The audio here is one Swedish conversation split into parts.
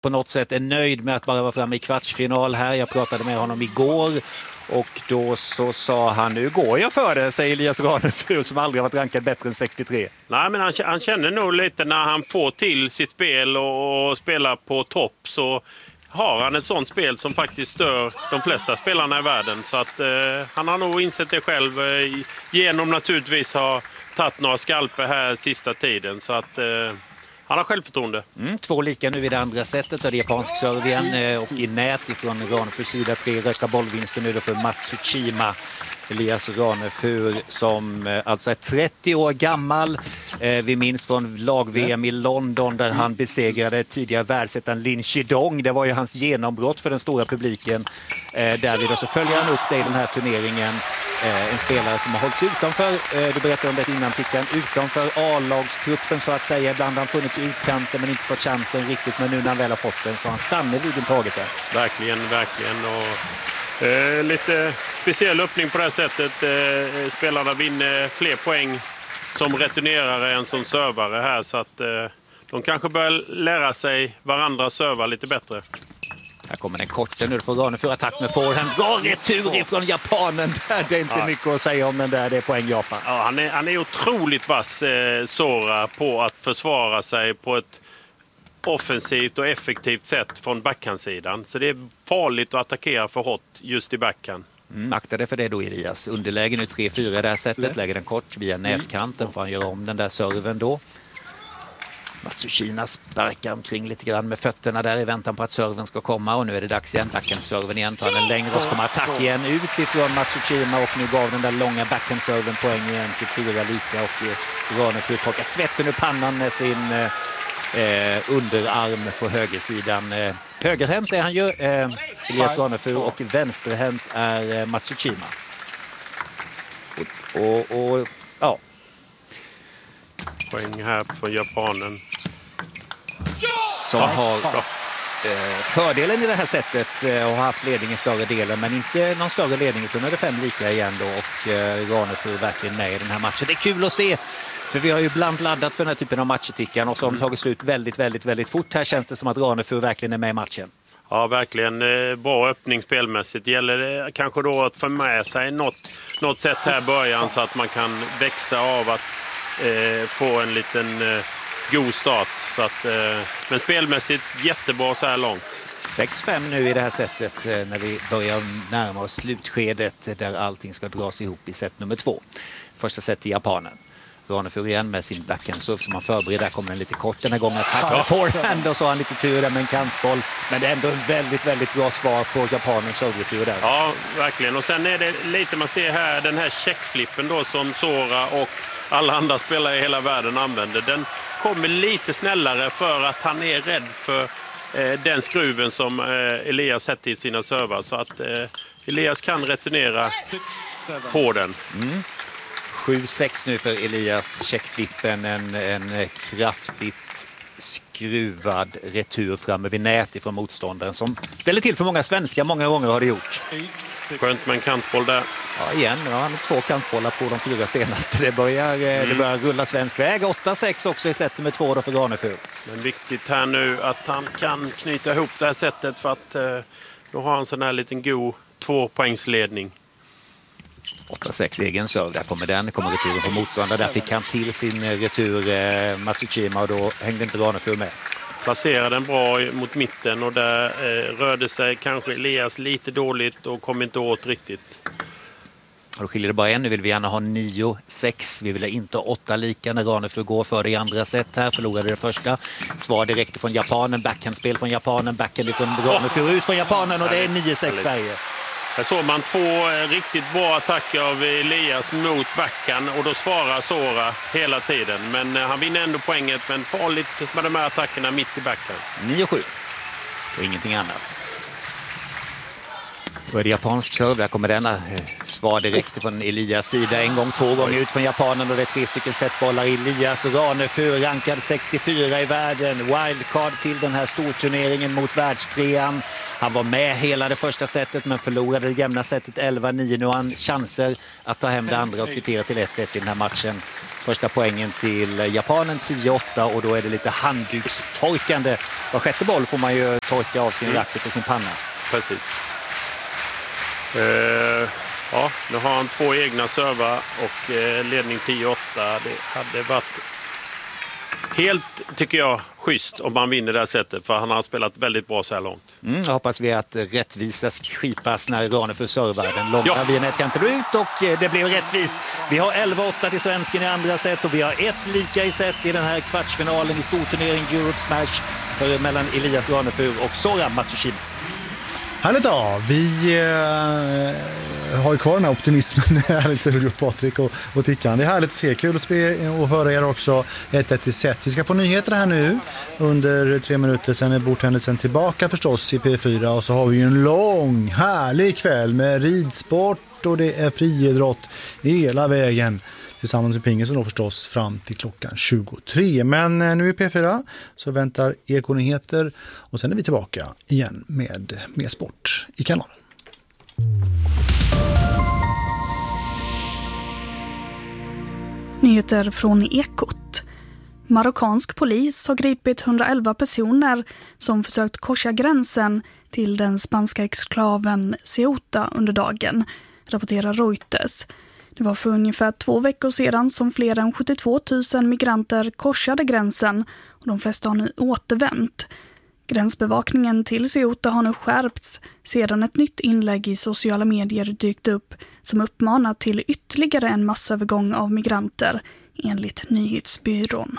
på något sätt är nöjd med att bara vara framme i kvartsfinal här. Jag pratade med honom igår och då så sa han, nu går jag för det, säger Elias Ranefur som aldrig har varit rankad bättre än 63. Nej, men han känner nog lite när han får till sitt spel och spelar på topp, så har han ett sånt spel som faktiskt stör de flesta spelarna i världen. Så att han har nog insett det själv genom naturligtvis ha tagit några skalper här sista tiden. Så att han har självförtroende. 2 lika nu i det andra setet av det japansk serve igen och i nät ifrån Ranefurs sida 3 röka bollvinster nu då för Matsushima. Elias Ranefur som alltså är 30 år gammal. Vi minns från lag-VM i London där han besegrade tidigare världsettan Lin Chidong. Det var ju hans genombrott för den stora publiken. Därvid så följer han upp det i den här turneringen. En spelare som har hållits utanför, du berättade om det innan Tickan, utanför A-lagstruppen så att säga. Ibland har han funnits i utkanten men inte fått chansen riktigt, men nu när han väl har fått den så har han sannoliken tagit den. Verkligen. Och lite speciell öppning på det här sättet. Spelarna vinner fler poäng som returnerare än som servare här, så att de kanske börjar lära sig varandra serva lite bättre. Här kommer den korten nu för Ranefur, attack med forehand. Bra retur ifrån japanen. Det är inte mycket att säga om den där, det är poäng Japan. Ja, han är otroligt vass, Sora, på att försvara sig på ett offensivt och effektivt sätt från backhandsidan. Så det är farligt att attackera för hårt just i backhand. Akta det för det då Elias. Underläge nu 3-4 det här sättet. Lägger den kort via nätkanten för han gör om den där serven då. Matsushima sparkar omkring lite grann med fötterna där i väntan på att serven ska komma. Och nu är det dags igen. Backhand-serven igen. Tar den längre och så kommer attack igen utifrån Matsushima. Och nu gav den där långa backhand-serven poäng igen till 4 lika. Och Ranefur torkar svetten ur pannan med sin underarm på högersidan. Högerhänt är han ju, Elias Ranefur, och vänsterhänt är Matsushima. Och ja. Poäng här på japanen. Som har fördelen i det här sättet och har haft ledning i större delen, men inte någon större ledning utan är det 5 lika igen då, och Ranefur verkligen med i den här matchen. Det är kul att se, för vi har ju ibland laddat för den här typen av matcher, Tickan, och så har de tagit slut väldigt fort. Här känns det som att Ranefur verkligen är med i matchen. Ja, verkligen. Bra öppning spelmässigt. Det gäller kanske då att få med sig något sätt här i början så att man kan växa av att få en liten god start. Så att, men spelmässigt jättebra så här långt. 6-5 nu i det här sättet när vi börjar närma oss slutskedet där allting ska dras ihop i set nummer 2. Första set i japanen. Ranefur igen med sin backhandserve som han förbereder. Där kommer den lite kort den här gången. Attack forehand och så har han lite tur där med en kantboll. Men det är ändå en väldigt bra svar på japanens serveretur där. Ja, verkligen. Och sen är det lite, man ser här den här checkflippen då som Sora och alla andra spelare i hela världen använder. Den kommer lite snällare för att han är rädd för den skruven som Elias sätter i sina servar. Så att Elias kan returnera på den. 7-6 nu för Elias. Checkflippen, en kraftigt skruvad retur framme vid nät ifrån motståndaren som ställer till för många svenskar. Många gånger har det gjort. Skönt med en kantboll där. Ja, igen. Ja, han har 2 kantbollar på de 4 senaste. Det börjar rulla svensk väg. 8-6 också i set nummer 2 då för Ranefur. Men viktigt här nu att han kan knyta ihop det här sättet, för att då har han sån här liten god 2-poängsledning. 8-6 egen serve, där kommer den. Kommer returen från motståndare. Där fick han till sin retur Matsushima och då hängde inte Ranefur med. Placerade den bra mot mitten och där rörde sig kanske Elias lite dåligt och kom inte åt riktigt. Och då skiljer det bara en. Nu vill vi gärna ha 9-6. Vi vill inte ha 8 lika när Ranefur går för det i andra set här. Förlorade det första. Svar direkt från japanen. Backhandspel från japanen. Backhand från Ranefur ut från japanen och det är 9-6 Sverige. Här såg man 2 riktigt bra attacker av Elias mot backhand och då svarar Sora hela tiden. Men han vinner ändå poänget, men farligt med de här attackerna mitt i backhand. 9-7 och ingenting annat. Då är det japansk serve. Där kommer denna svar direkt från Elias sida. En gång, 2 gånger ut från japanen och det är 3 stycken setbollar. Elias Ranefur rankad 64 i världen. Wildcard till den här storturneringen mot världstrean. Han var med hela det första setet men förlorade det jämna setet 11-9. Nu har han chanser att ta hem det andra och kvittera till 1-1 i den här matchen. Första poängen till japanen 10-8 och då är det lite handdukstorkande. Var sjätte boll får man ju torka av sin racket och sin panna. Precis. Nu har han 2 egna servar och ledning 10-8. Det hade varit helt, tycker jag, schysst om man vinner det här sättet, för han har spelat väldigt bra så här långt. Jag hoppas vi att rättvisa skipas när Ranefur servar. Den långa vinet kan inte gå ut och det blev rättvist. Vi har 11-8 till svensken i andra set och vi har 1 lika i set i den här kvartsfinalen i storturnering Europe Smash mellan Elias Ranefur och Sora Matsushima. Härligt då. Vi har ju kvar den här optimismen här, Patrik och Tickan. Det är härligt att se, kul att och höra er också 1-1 i set. Vi ska få nyheter här nu under 3 minuter, sen är bordtennisen tillbaka förstås i P4 och så har vi ju en lång, härlig kväll med ridsport och det är friidrott hela vägen. Tillsammans med pingisen då förstås fram till klockan 23. Men nu i P4 så väntar Ekonyheter och sen är vi tillbaka igen med mer sport i kanalen. Nyheter från Ekot. Marockansk polis har gripit 111 personer som försökt korsa gränsen till den spanska exklaven Ceuta under dagen, rapporterar Reuters. Det var för ungefär 2 veckor sedan som fler än 72 000 migranter korsade gränsen och de flesta har nu återvänt. Gränsbevakningen till Ceuta har nu skärpts sedan ett nytt inlägg i sociala medier dykt upp som uppmanar till ytterligare en massövergång av migranter, enligt nyhetsbyrån.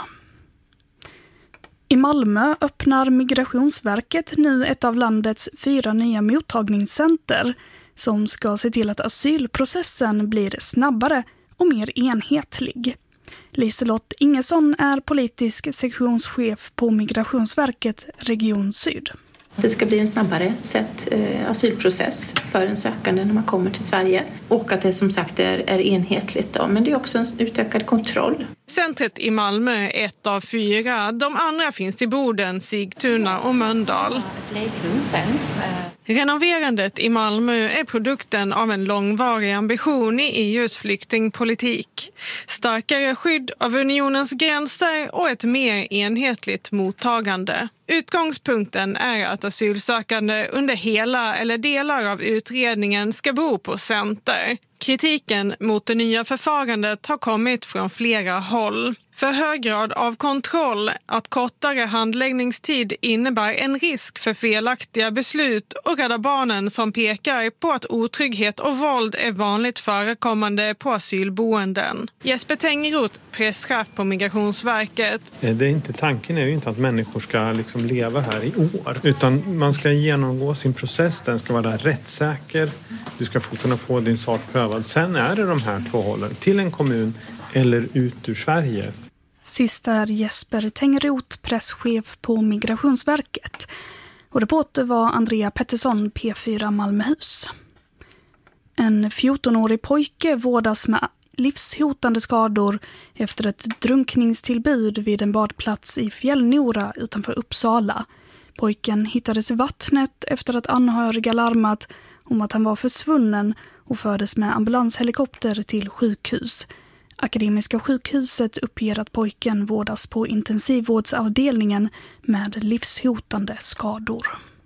I Malmö öppnar Migrationsverket nu ett av landets 4 nya mottagningscenter som ska se till att asylprocessen blir snabbare och mer enhetlig. Liselott Ingesson är politisk sektionschef på Migrationsverket Region Syd. Det ska bli en snabbare asylprocess för en sökande när man kommer till Sverige och att det som sagt är enhetligt då. Men det är också en utökad kontroll. Centret i Malmö är 1 av 4. De andra finns i Boden, Sigtuna och Mölndal. Ett lekrum sen. Renoverandet i Malmö är produkten av en långvarig ambition i EUs flyktingpolitik. Starkare skydd av unionens gränser och ett mer enhetligt mottagande. Utgångspunkten är att asylsökande under hela eller delar av utredningen ska bo på center. Kritiken mot det nya förfarandet har kommit från flera håll. För hög grad av kontroll, att kortare handläggningstid innebär en risk för felaktiga beslut och Rädda Barnen som pekar på att otrygghet och våld är vanligt förekommande på asylboenden. Jesper Tengroth, presschef på Migrationsverket. Tanken är ju inte att människor ska leva här i år, utan man ska genomgå sin process, den ska vara rättssäker, du ska kunna få din sak prövad. Sen är det de här 2 hållen, till en kommun eller ut ur Sverige. Sist är Jesper Tengroth, presschef på Migrationsverket. Och reporter var Andrea Pettersson, P4 Malmöhus. En 14-årig pojke vårdas med livshotande skador efter ett drunkningstillbud vid en badplats i Fjällnora utanför Uppsala. Pojken hittades i vattnet efter att anhöriga larmat om att han var försvunnen och fördes med ambulanshelikopter till sjukhus. Akademiska sjukhuset uppger att pojken vårdas på intensivvårdsavdelningen med livshotande skador.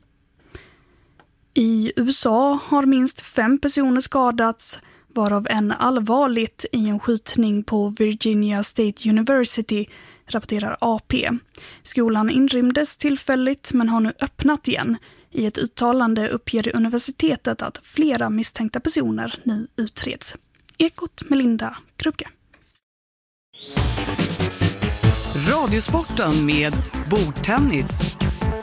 I USA har minst 5 personer skadats, varav en allvarligt i en skjutning på Virginia State University, rapporterar AP. Skolan inrymdes tillfälligt men har nu öppnat igen. I ett uttalande uppger universitetet att flera misstänkta personer nu utreds. Ekot med Linda Krupke. Radiosporten med bordtennis.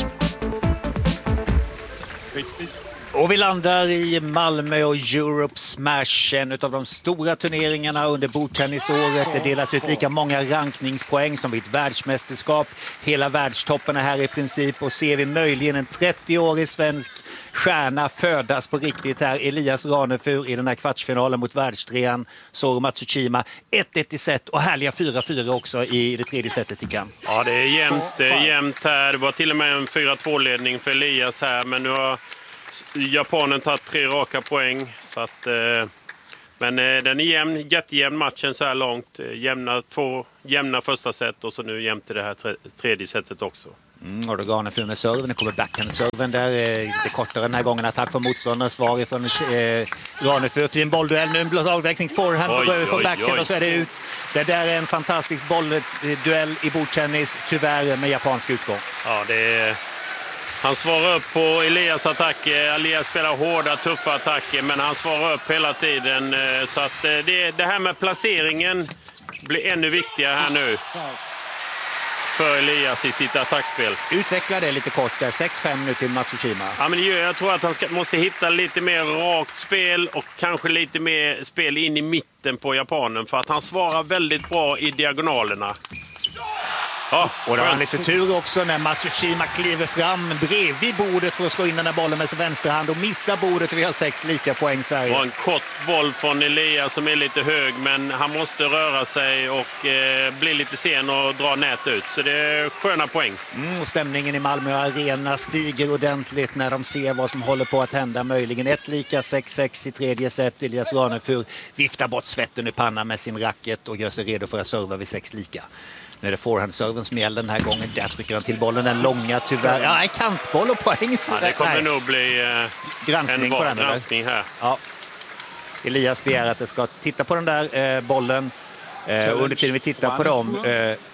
Och vi landar i Malmö och Europe Smash, en av de stora turneringarna under bordtennisåret. Det delas ut lika många rankningspoäng som vid ett världsmästerskap. Hela världstoppen är här i princip, och ser vi möjligen en 30-årig svensk stjärna födas på riktigt här. Elias Ranefur i den här kvartsfinalen mot världstrean Sora Matsushima. 1-1 i set och härliga 4-4 också i det tredje setet i kan. Ja, det är jämnt här. Det var till och med en 4-2-ledning för Elias här, men nu har Japanen tagit 3 raka poäng. Så att, Men den är jämn, jättejämn matchen så här långt. Två jämna första set och så nu jämnt i det här tredje setet också. Och då Ranefur med serven. Nu kommer backhand-serven där. Lite kortare den här gången. Attack från motståndaren. Svar ifrån Ranefur. Fin bollduell. Nu en blåsavväxling. Forehand går över på backhand och så är det ut. Det där är en fantastisk bollduell i bordtennis. Tyvärr med japansk utgång. Ja, det är... Han svarar upp på Elias attacker. Elias spelar hårda, tuffa attacker, men han svarar upp hela tiden. Så att det här med placeringen blir ännu viktigare här nu för Elias i sitt attackspel. Utveckla det lite kort där. 6-5 nu till Matsushima. Ja, men jag tror att han måste hitta lite mer rakt spel och kanske lite mer spel in i mitten på japanen, för att han svarar väldigt bra i diagonalerna. Ja, och det var lite tur också när Matsushima kliver fram bredvid bordet för att slå in den här bollen med sin vänsterhand och missar bordet och vi har 6 lika poäng Sverige. Det var en kort boll från Elias som är lite hög, men han måste röra sig och bli lite sen och dra nät ut. Så det är sköna poäng. Och stämningen i Malmö Arena stiger ordentligt när de ser vad som håller på att hända. Möjligen 1 lika, 6-6 i tredje set. Elias Ranefur viftar bort svetten i pannan med sin racket och gör sig redo för att serva vid 6 lika. Nu är det forehand-serven som gäller den här gången. Där trycker han till bollen, den långa tyvärr. Ja, en kantboll och poäng. Ja, det kommer nog bli granskning på den här. Ja. Elias begär att det ska titta på den där bollen. Under tiden vi tittar på dem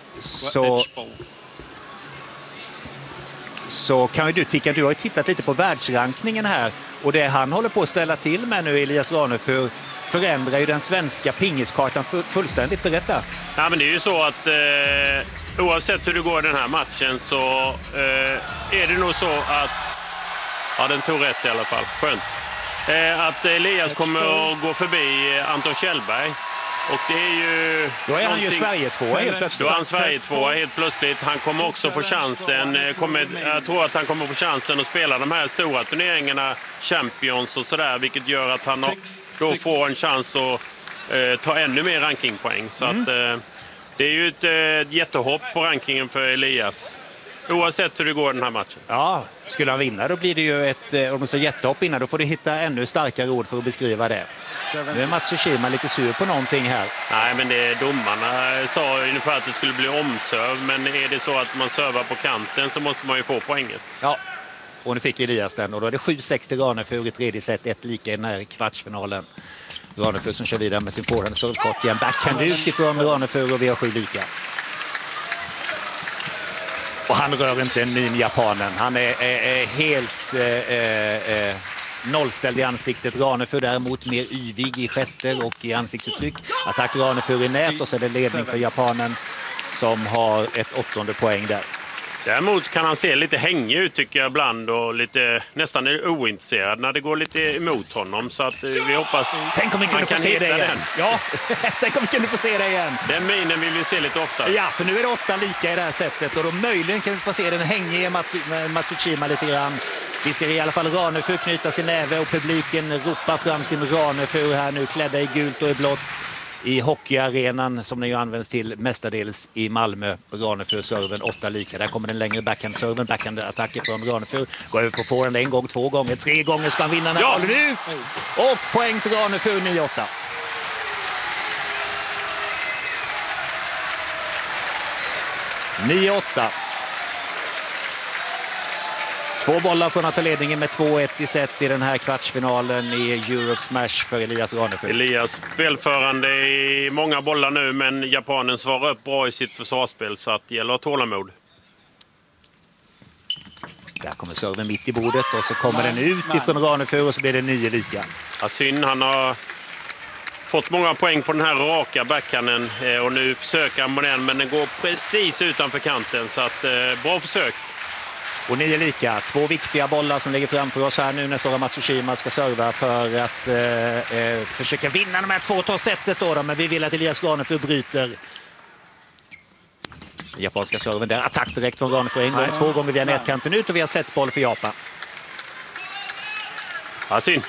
så kan ju du tycka, du har ju tittat lite på världsrankningen här. Och det han håller på att ställa till med nu, Elias Ranefur, förändrar ju den svenska pingiskartan fullständigt. Berätta. Ja, men det är ju så att oavsett hur det går den här matchen så är det nog så att... Ja, den tog rätt i alla fall. Skönt. Att Elias kommer att gå förbi Anton Kjellberg. Och det är ju... Då är han ju Sverige-tvåa helt plötsligt. Då är han Sverige-tvåa helt plötsligt. Han kommer också få chansen. Jag tror att han kommer få chansen att spela de här stora turneringarna, Champions och sådär. Vilket gör att han då får en chans att ta ännu mer rankingpoäng. Så att, det är ju ett jättehopp på rankingen för Elias. Oavsett hur det går den här matchen. Ja, skulle han vinna då blir det ju om det så jättehopp innan, då får du hitta ännu starkare ord för att beskriva det. Nu är Matsushima lite sur på någonting här. Nej, men domarna sa ungefär att det skulle bli omserv, men är det så att man servar på kanten så måste man ju få poänget. Ja, och nu fick Elias den och då är det 7-6 till Ranefur i tredje set, 1 lika i den här kvartsfinalen. Ranefur som kör vidare med sin forehand servekort igen. Backhand utifrån Ranefur och vi har 7 lika. Och han rör inte en min japanen. Han är helt nollställd i ansiktet. Ranefur däremot mer yvig i gester och i ansiktsuttryck. Attack Ranefur i nät och så är det ledning för japanen som har ett 8:e poäng där. Däremot kan han se lite hängig ut tycker jag ibland och lite nästan ointresserad när det går lite emot honom, så att vi hoppas. Tänk om vi kunde få se det igen. Ja, tänk om vi kunde få se det igen. Den minen vill vi se lite ofta. Ja, för nu är det 8 lika i det här sättet och då möjligen kan vi få se den hängige Matsushima lite grann. Vi ser i alla fall Ranefur knyta sin näve och publiken ropar fram sin Ranefur här nu klädda i gult och i blått. I hockeyarenan som den ju används till mestadels i Malmö. Ranefur serven 8 lika. Där kommer den längre backhand-serven. Backhand-attacker från Ranefur. Går över på forehand 1 gång, 2 gånger, 3 gånger ska han vinna den här bollen ut. Och poäng till Ranefur 9-8. Två bollar från att ta ledningen med 2-1 i set i den här kvartsfinalen i Europe Smash för Elias Ranefur. Elias spelförande i många bollar nu, men japanen svarar upp bra i sitt försvarsspel, så att det gäller att ha tålamod. Där kommer serven mitt i bordet och så kommer den ut ifrån Ranefur och så blir det 9 lika. Ja, synd, han har fått många poäng på den här raka backhanden och nu försöker han med den, men den går precis utanför kanten, så att bra försök. Och 9 lika, 2 viktiga bollar som ligger framför oss här nu när Sora Matsushima ska serva för att försöka vinna de här 2 tar-sättet då, men vi vill att Elias Ranefur bryter. Japanska serven där, attack direkt från Ranefur 1 gång, 2 gånger via nätkanten ut och vi har sett boll för Japan. Ja, synd.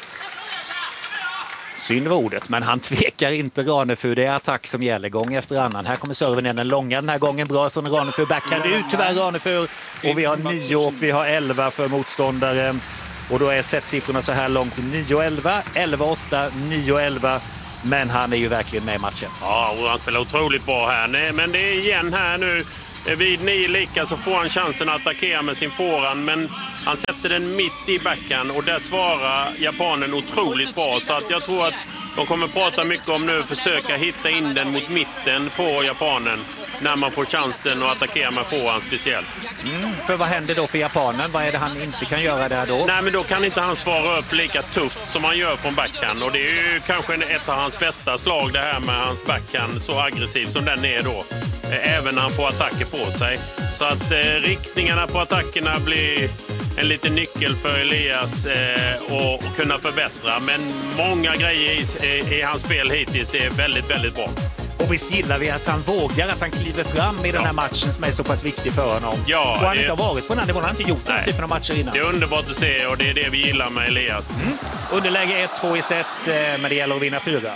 Synd var ordet, men han tvekar inte Ranefur. Det är attack som gäller gång efter annan. Här kommer serven igen, den långa den här gången. Bra från Ranefur, backhand ut tyvärr Ranefur. Och vi har 9 och vi har 11 för motståndaren. Och då är setsiffrorna så här långt 9-11, 11-8, 9-11. Men han är ju verkligen med i matchen. Ja, och han spelar otroligt bra här. Nej, men det är igen här nu. Vid 9 lika så får han chansen att attackera med sin forehand. Men han sätter den mitt i backhand och där svarar japanen otroligt bra. Så att jag tror att de kommer prata mycket om nu försöka hitta in den mot mitten på japanen. När man får chansen att attackera med forehand speciellt. För vad händer då för japanen? Vad är det han inte kan göra där då? Nej, men då kan inte han svara upp lika tufft som han gör från backhand. Och det är ju kanske ett av hans bästa slag det här med hans backhand. Så aggressiv som den är då. Även när han får attacker på sig. Så att riktningarna på attackerna blir en liten nyckel för Elias att kunna förbättra. Men många grejer i hans spel hittills är väldigt, väldigt bra. Och visst gillar vi att han vågar, att han kliver fram i den här matchen som är så pass viktig för honom. Ja, och han inte har varit på den här nivån, han har inte gjort den typen av matcher innan. Det är underbart att se och det är det vi gillar med Elias. Underläge 1-2 i set, men det gäller att vinna 4.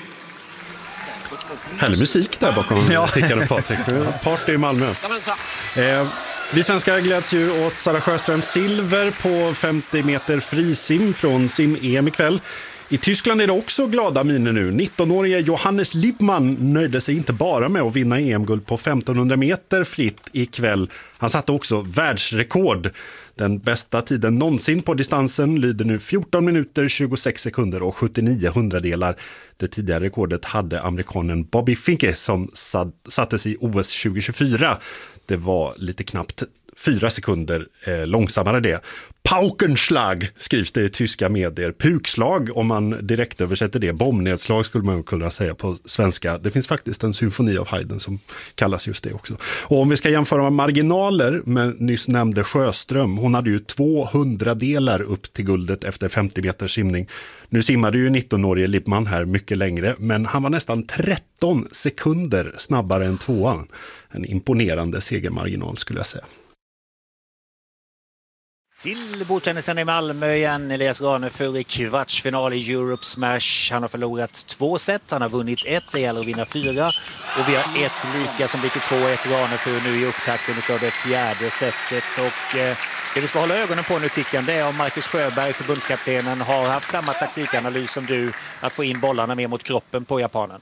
Härlig musik där bakom Rickard och Patrik. Party i Malmö. Vi svenskar gläds ju åt Sara Sjöströms silver på 50 meter frisim från sim-EM ikväll. I Tyskland är det också glada miner nu. 19-årige Johannes Lippmann nöjde sig inte bara med att vinna EM-guld på 1500 meter fritt ikväll. Han satte också världsrekord. Den bästa tiden någonsin på distansen lyder nu 14 minuter, 26 sekunder och 79 hundradelar. Det tidigare rekordet hade amerikanen Bobby Finke som sattes i OS 2024. Det var lite knappt 4 sekunder långsammare det. Paukenschlag skrivs det i tyska medier. Pukslag om man direkt översätter det. Bombnedslag skulle man kunna säga på svenska. Det finns faktiskt en symfoni av Haydn som kallas just det också. Och om vi ska jämföra med marginaler med nyss nämnde Sjöström. Hon hade ju 200 delar upp till guldet efter 50 meters simning. Nu simmade ju 19-årige Lippmann här mycket längre. Men han var nästan 13 sekunder snabbare än tvåan. En imponerande segermarginal skulle jag säga. Till bordtennisen i Malmö igen. Elias Ranefur i kvartsfinal i Europe Smash. Han har förlorat 2 set, han har vunnit 1, det gäller att vinna 4. Och vi har 1 lika som blir 2-1 Ranefur nu i upptakten av det 4:e setet. Och det vi ska hålla ögonen på nu, Tickan, det är om Marcus Sjöberg, förbundskaptenen, har haft samma taktikanalys som du, att få in bollarna mer mot kroppen på japanen.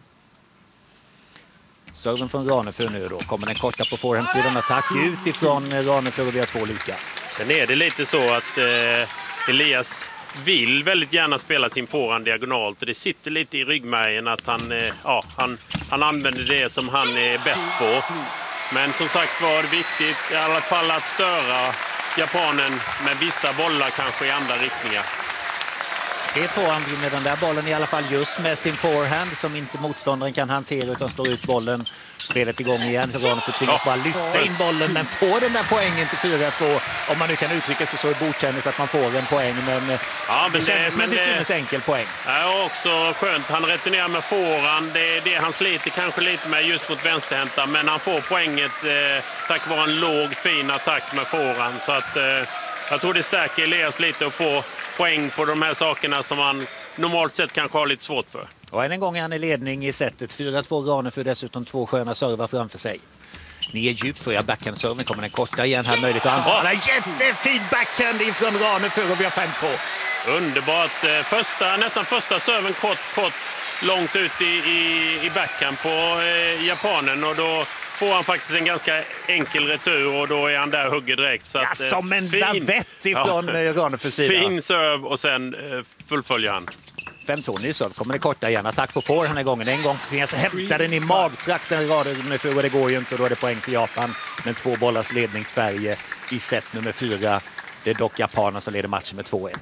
Serven från Ranefur nu då. Kommer den korta på forehandsidan, attack utifrån Ranefur och vi har 2 lika. Sen är det lite så att Elias vill väldigt gärna spela sin forehand diagonalt och det sitter lite i ryggmärgen att han använder det som han är bäst på. Men som sagt var det viktigt i alla fall att störa japanen med vissa bollar kanske i andra riktningar. 3-2, han vinner den där bollen i alla fall just med sin forehand som inte motståndaren kan hantera utan slår ut bollen. Spelet igång igen för Ranefur tvingas bara lyfta in bollen men får den där poängen till 4-2 om man nu kan uttrycka sig så i bordtennis att man får en poäng men det känns som en till synes enkel poäng. Ja, också skönt. Han returnerar med forehand. Det är det han sliter kanske lite med just mot vänsterhänta men han får poänget tack vare en låg fin attack med forehand så att jag tror det stärker Elias lite att få poäng på de här sakerna som man normalt sett kanske har lite svårt för. Och en gång är han i ledning i setet. 4-2 Ranefur, dessutom 2 sköna servar framför sig. Ni är djupt för backhandserven. Kommer den korta igen här, möjligt att anfalla. Jättefin backhand ifrån Ranefur och vi har 5-2. Underbart. Nästan första serven kort långt ut i backhand på japanen och då får han faktiskt en ganska enkel retur och då är han där hugger direkt. Så att, som en lavett ifrån Ranefurs sida. Fin serv och sen fullföljer han. 5-2 ny serv. Kommer det korta igen. Attack på får den här gången. En gång tvingas hämta den i magtrakten. Ranefur och det går ju inte och då är det poäng för Japan. Men 2 bollars ledning Sverige i set nummer 4. Det är dock japanerna som leder matchen med 2-1.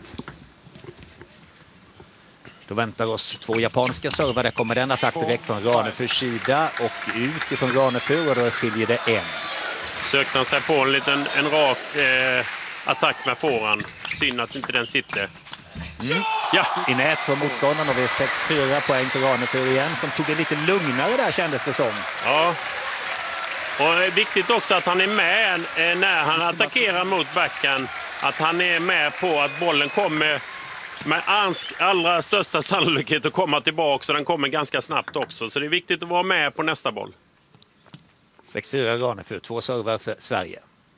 Då väntar oss 2 japanska servar. Där kommer den attack direkt från Ranefurs sida och ut ifrån Ranefur och då skiljer det 1. Sökte han sig på en rak attack med forehand. Synd att inte den sitter. Ja, i nät för motståndaren och vi är 6-4 poäng för Ranefur igen som tog det lite lugnare där kändes det som. Ja. Och viktigt också att han är med när han attackerar mot backhand. Att han är med på att bollen kommer med allra största sannolikhet att komma tillbaka så den kommer ganska snabbt också. Så det är viktigt att vara med på nästa boll. 6-4 Ranefur, 2 servar för Sverige.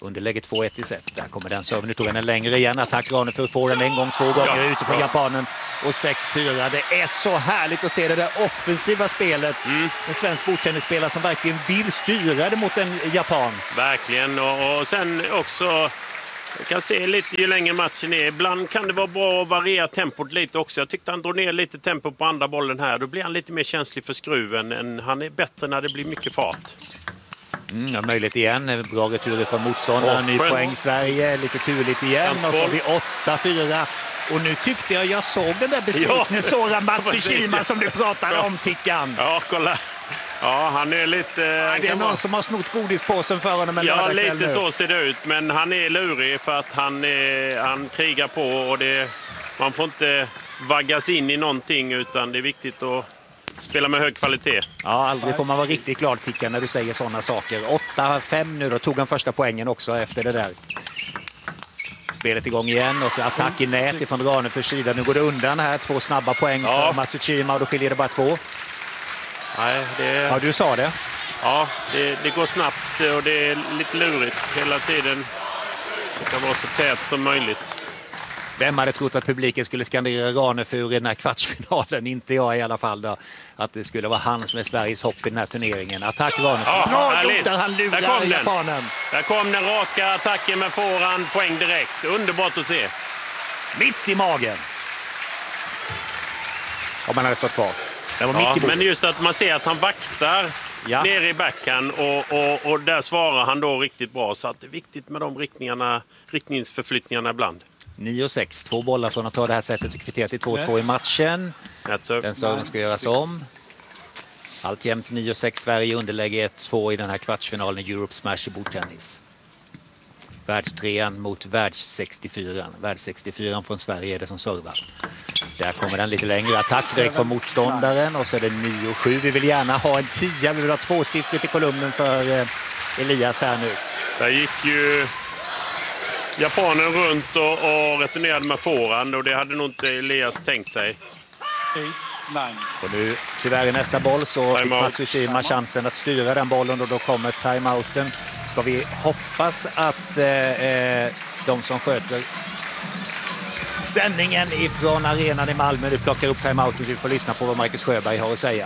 Underläge 2-1 i set. Där kommer den serven. Nu tog den längre igen. Attack Ranefur får den en gång, 2 gånger utifrån japanen. Och 6-4. Det är så härligt att se det där offensiva spelet. En svensk bordtennisspelare som verkligen vill styra det mot en japan. Verkligen. Och sen också, jag kan se lite ju längre matchen är. Ibland kan det vara bra att variera tempot lite också. Jag tyckte han drog ner lite tempo på andra bollen här. Då blir han lite mer känslig för skruven. Han är bättre när det blir mycket fart. Ja, möjligt igen. Bra retur från motståndaren. Ny poäng Sverige. Lite turligt igen. Och så har vi 8-4. Och nu tyckte jag såg den där besvikne Soran Matsushima som du pratade om, Tickan. Ja, kolla. Ja, han är lite... det är någon som har snott godispåsen för honom. Ja, lite så ser det ut. Men han är lurig för att han krigar på. Och man får inte vaggas in i någonting, utan det är viktigt att spela med hög kvalitet. Ja, aldrig får man vara riktigt glad, Tickan, när du säger sådana saker. 8-5 nu då. Tog han första poängen också efter det där. Spelet igång igen och så attack i nät ifrån Ranefurs sida. Nu går det undan här. 2 snabba poäng för Matsushima och då skiljer det bara 2. Nej, Ja, du sa det. Ja, det går snabbt och det är lite lurigt hela tiden. Det kan vara så tät som möjligt. Vem hade trott att publiken skulle skandera Ranefur i den här kvartsfinalen? Inte jag i alla fall då. Att det skulle vara han som är Sveriges hopp i den här turneringen. Attack Ranefur. Ja, bra gjort där han lurar japanen. Där kom den raka attacken med forehand, poäng direkt. Underbart att se. Mitt i magen. Om man hade stått kvar. Det var mitt i men just att man ser att han vaktar ner i backhand och där svarar han då riktigt bra. Så att det är viktigt med de riktningsförflyttningarna ibland. 9-6, 2 bollar från att ta det här sättet och kvittera till 2-2 i matchen. Den serven ska göras om. Alltjämt 9-6, Sverige underläge 1-2 i den här kvartsfinalen i Europe Smash i bordtennis. Världstrean mot världs-64. Världs-64 från Sverige är det som servar. Där kommer den lite längre attack direkt från motståndaren och så är det 9-7. Vi vill gärna ha en 10, vi vill ha 2-siffrigt i kolumnen för Elias här nu. Där gick ju japanen runt och returnerade med forehand och det hade nog inte Elias tänkt sig. Och nu tyvärr i nästa boll så fick Matsushima chansen att styra den bollen och då kommer timeouten. Ska vi hoppas att de som sköter sändningen ifrån arenan i Malmö nu plockar upp timeouten. Vi får lyssna på vad Marcus Sjöberg har att säga.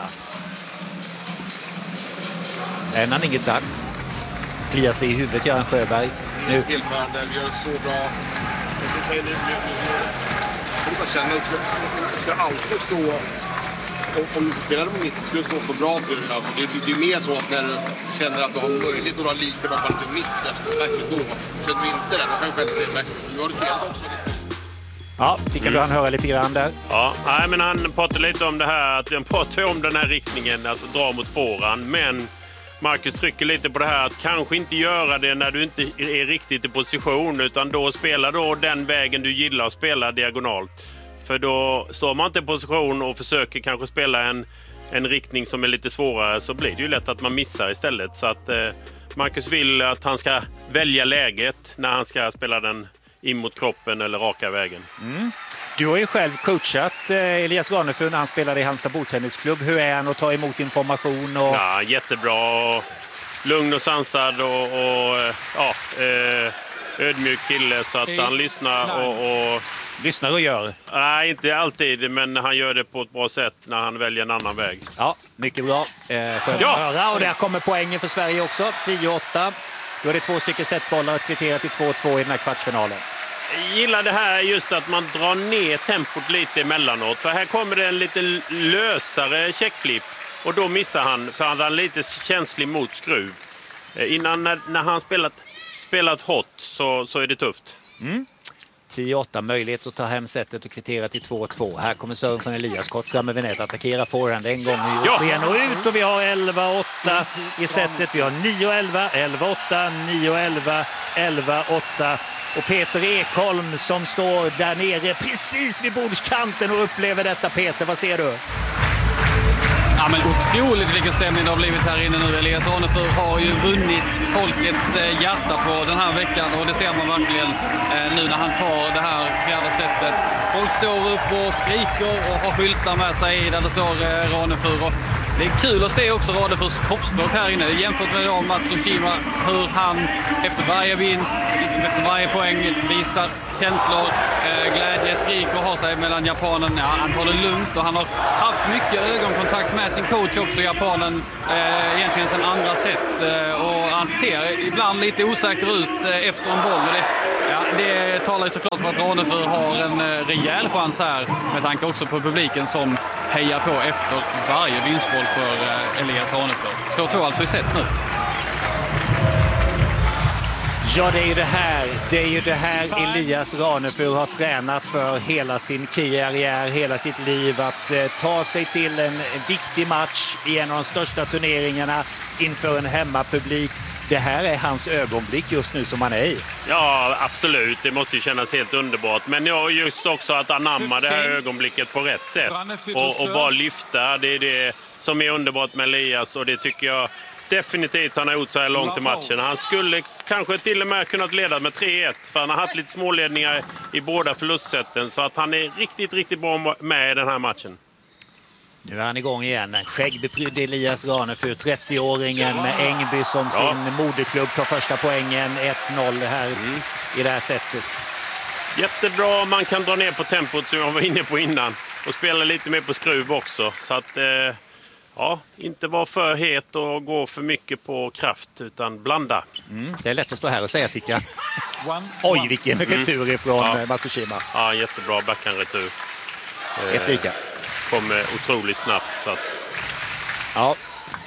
Än han inget sagt. Kliar sig i huvudet, Göran Sjöberg. Nu. Spelvärde, vi gör så bra. Och så säger nu jag bara känner att du ska alltid stå om du spelar på mitt ska du stå så bra till det. Alltså, det är mer så att när du känner att du har möjlighet att ha lite bara lite mitt då känner du inte det. Då kan själv bli bättre. Nu har du spelat också lite. Ja, tycker du han hör lite grann där? Ja, nej, men han pratar lite om det här att han pratar om den här riktningen att dra mot forehand, men Marcus trycker lite på det här att kanske inte göra det när du inte är riktigt i position utan då spela då den vägen du gillar att spela diagonalt. För då står man inte i position och försöker kanske spela en riktning som är lite svårare så blir det ju lätt att man missar istället. Så att Marcus vill att han ska välja läget när han ska spela den in mot kroppen eller raka vägen. Mm. Du har ju själv coachat Elias Ranefur när han spelade i Halmstad bordtennisklubb. Hur är han att ta emot information? Och... Ja, jättebra. Lugn och sansad och ödmjuk kille så att han lyssnar och... Lyssnar och gör? Nej, inte alltid, men han gör det på ett bra sätt när han väljer en annan väg. Ja, mycket bra. Skönt att höra. Och där kommer poängen för Sverige också. 10-8. Då är det 2 stycken setbollar att kvittera till 2-2 i den här kvartsfinalen. Jag gillar det här just att man drar ner tempot lite emellanåt. För här kommer det en lite lösare checkflip. Och då missar han, för han är lite känslig mot skruv. Innan när han spelat hot så är det tufft. 10-8, möjlighet att ta hem sättet och kvittera till 2-2. Här kommer serven från Elias, kort fram med nät, attackera forehand en gång upp igen och ut. Och vi har 11-8 i sättet. Vi har 9-11, 11-8, 9-11, 11-8. Och Peter Ekholm som står där nere precis vid bordskanten och upplever detta. Peter, vad ser du? Ja, men otroligt vilken stämning det har blivit här inne nu. Elias Ranefur har ju vunnit folkets hjärta på den här veckan och det ser man verkligen nu när han tar det här fjärde sättet. Folk står upp och skriker och har skyltar med sig där det står Ranefur. Och Det är kul att se också Radefors kroppsspråk här inne. Jämfört med Matsushima, hur han efter varje vinst, efter varje poäng visar känslor, glädje, skrik och har sig mellan japanen. Ja, han tar det lugnt och han har haft mycket ögonkontakt med sin coach också, japanen, egentligen sedan andra set. Och han ser ibland lite osäker ut efter en boll. Det talar ju såklart för att Radefors har en rejäl chans här, med tanke också på publiken som hejar på efter varje vinstboll för Elias Ranefors. 2-2 alltså i set nu. Ja, det är ju det här Elias Ranefors har tränat för hela sin karriär, hela sitt liv. Att ta sig till en viktig match i en av de största turneringarna inför en hemmapublik. Det här är hans ögonblick just nu som han är i. Ja, absolut. Det måste ju kännas helt underbart. Men just också att anamma det här ögonblicket på rätt sätt. Och bara lyfta. Det är det som är underbart med Elias. Och det tycker jag definitivt han har gjort så här långt i matchen. Han skulle kanske till och med kunnat leda med 3-1. För han har haft lite småledningar i båda förlustsätten. Så att han är riktigt, riktigt bra med i den här matchen. Nu är han igång igen. Skäggbeprydd Elias Ranefors, 30-åringen med Ängby som sin moderklubb, tar första poängen. 1-0 här i det här sättet. Jättebra, man kan dra ner på tempot som jag var inne på innan. Och spela lite mer på skruv också. Så att, inte vara för het och gå för mycket på kraft, utan blanda. Det är lätt att stå här och säga, tycker jag. Oj, vilken retur ifrån Matsushima. Ja, jättebra backhandretur. Ett lika. Kommer otroligt snabbt. Så att... Ja.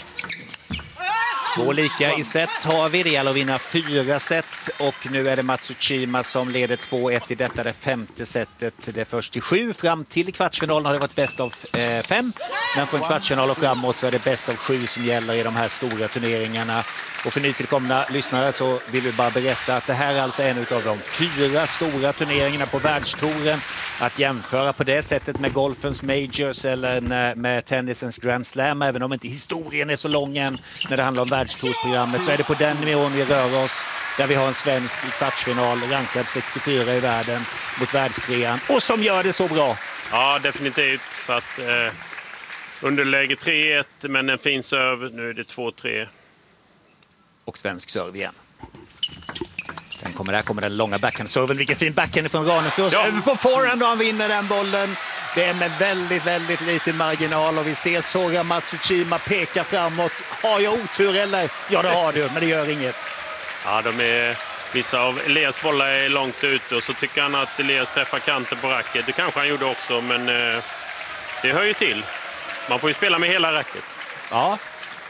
2 lika i set har vi. Det gäller att vinna 4 set. Och nu är det Matsushima som leder 2-1 i detta, det 5:e setet. Det är först till 7. Fram till kvartsfinalen har det varit bäst av 5. Men från kvartsfinal och framåt så är det bäst av 7 som gäller i de här stora turneringarna. Och för nytillkomna lyssnare så vill vi bara berätta att det här är alltså en av de 4 stora turneringarna på världstouren. Att jämföra på det sättet med golfens majors eller med tennisens Grand Slam, även om inte historien är så lång än när det handlar om världstoursprogrammet, så är det på den nivån vi rör oss, där vi har en svensk i kvartsfinal, rankad 64 i världen mot världstrean, och som gör det så bra. Ja, definitivt. Så att underläge 3-1, men en fin serve. Nu är det 2-3. Och svensk serve igen. Där kommer den långa backhand-serven. Vilken fin backhand från Ranefors. Över på forehand och han vinner den bollen. Det är med väldigt, väldigt liten marginal. Och vi ser Sora Matsushima peka framåt. Har jag otur eller? Ja, det har du, men det gör inget. Ja, vissa av Elias bollar är långt ute och så tycker han att Elias träffar kanten på racket. Det kanske han gjorde också, men det hör ju till. Man får ju spela med hela racket. Ja.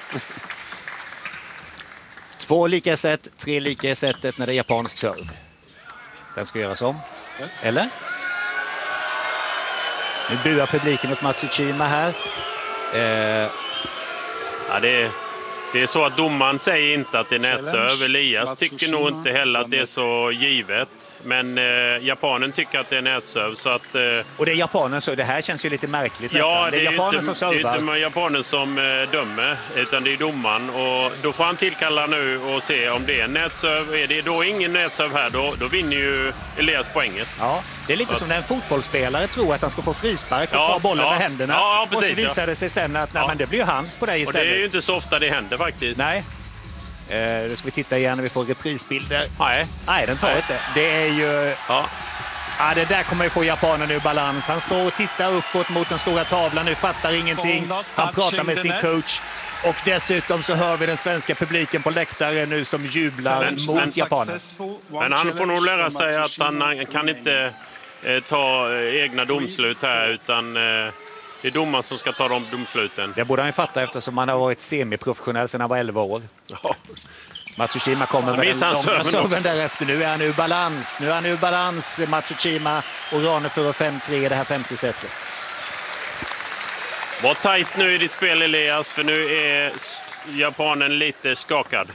2 lika set, 3 lika i setet när det är japansk serve. Den ska göras om. Eller? Nu buar publiken åt Matsushima här. Ja, det är så att domaren säger inte att det är nätserve. Elias tycker nog inte heller att det är så givet. Men japanen tycker att det är nätserve. Så att, och det är japanen, så det här känns ju lite märkligt nästan. Ja, det är japanen inte, som servar. Det är inte japanen som dömer, utan det är domaren. Och då får han tillkalla nu och se om det är nätserve. Är det då ingen nätserve här, då vinner ju Elias poänget. Ja, det är lite som när en fotbollsspelare tror att han ska få frispark och ta bollen med händerna. Ja, precis, och så visar det sig sen att men det blir ju hans på dig istället. Och det är ju inte så ofta det händer faktiskt. Nej. Då ska vi titta igen när vi får reprisbilder. Nej, den tar inte. Det är ju... Ja, det där kommer ju få japanen ur balans. Han står och tittar uppåt mot den stora tavlan nu, fattar ingenting. Han pratar med sin coach. Och dessutom så hör vi den svenska publiken på läktaren nu som jublar mot japanen. Men han får nog lära sig att han kan inte ta egna domslut här, utan... Det är domaren som ska ta de domsluten. Det borde han ju fatta eftersom han har varit semiprofessionell sedan han var 11 år. Ja. Matsushima kommer med den långa serven därefter. Nu är han ur balans. Matsushima och Ranefors 5-3 i det här 5:e setet. Var tajt nu i ditt spel, Elias, för nu är japanen lite skakad.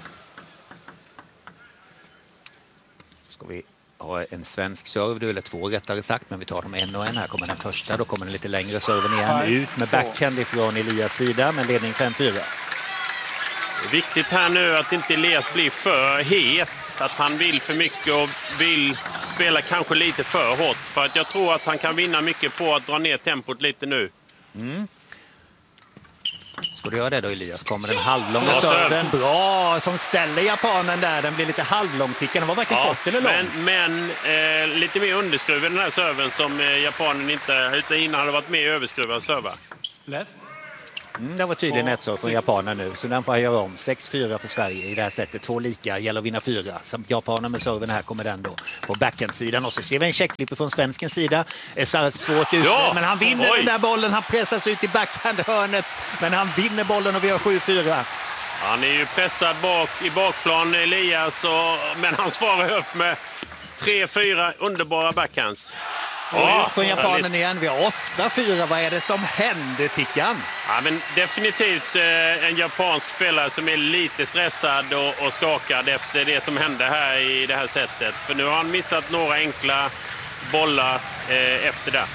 Ska vi ha en svensk serve, eller 2 rättare sagt, men vi tar dem en och en. Här kommer den första, då kommer den lite längre serven igen. Ut med backhand ifrån Elias sida, med ledning 5-4. Det är viktigt här nu att inte Elias blir för het. Att han vill för mycket och vill spela kanske lite för hårt. För att jag tror att han kan vinna mycket på att dra ner tempot lite nu. Ska du göra det då, Elias? Kommer den halvlånga serven. Bra, som ställer japanen där. Den blir lite halvlångtickad. Den var varken kort eller lång. Men lite mer underskruven den här serven som japanen inte utan innan hade varit mer överskruvad serva. Lätt. Det var tydligen ett så från japanen nu. Så den får jag göra om. 6-4 för Sverige i det här sättet. 2 lika, gäller att vinna 4. Som japanen med serven här kommer den då på backhandsidan. Och så ser vi en checkflipper från svenskens sida. Är svårt ut, men han vinner den där bollen. Han pressas ut i backhandhörnet. Men han vinner bollen och vi har 7-4. Han är ju pressad i bakplan, Elias. Men han svarar upp med 3-4 underbara backhands. Från japanen igen. Vi har 8-4. Vad är det som händer, Tickan? Ja, men definitivt en japansk spelare som är lite stressad och skakad efter det som hände här i det här sättet. För nu har han missat några enkla bollar efter det.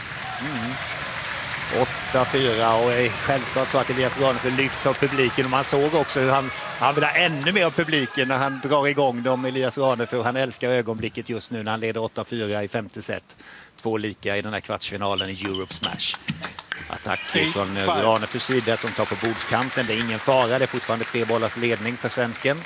8-4 och är självklart så att Elias Ranefur lyfts av publiken. Och man såg också hur han vill ha ännu mer av publiken när han drar igång dem. Elias Ranefur, han älskar ögonblicket just nu när han leder 8-4 i 5:e set. 2 lika i den här kvartsfinalen i Europe Smash. Attack från Ranefurs sida som tar på bordskanten. Det är ingen fara, det är fortfarande 3 bollars ledning för svensken.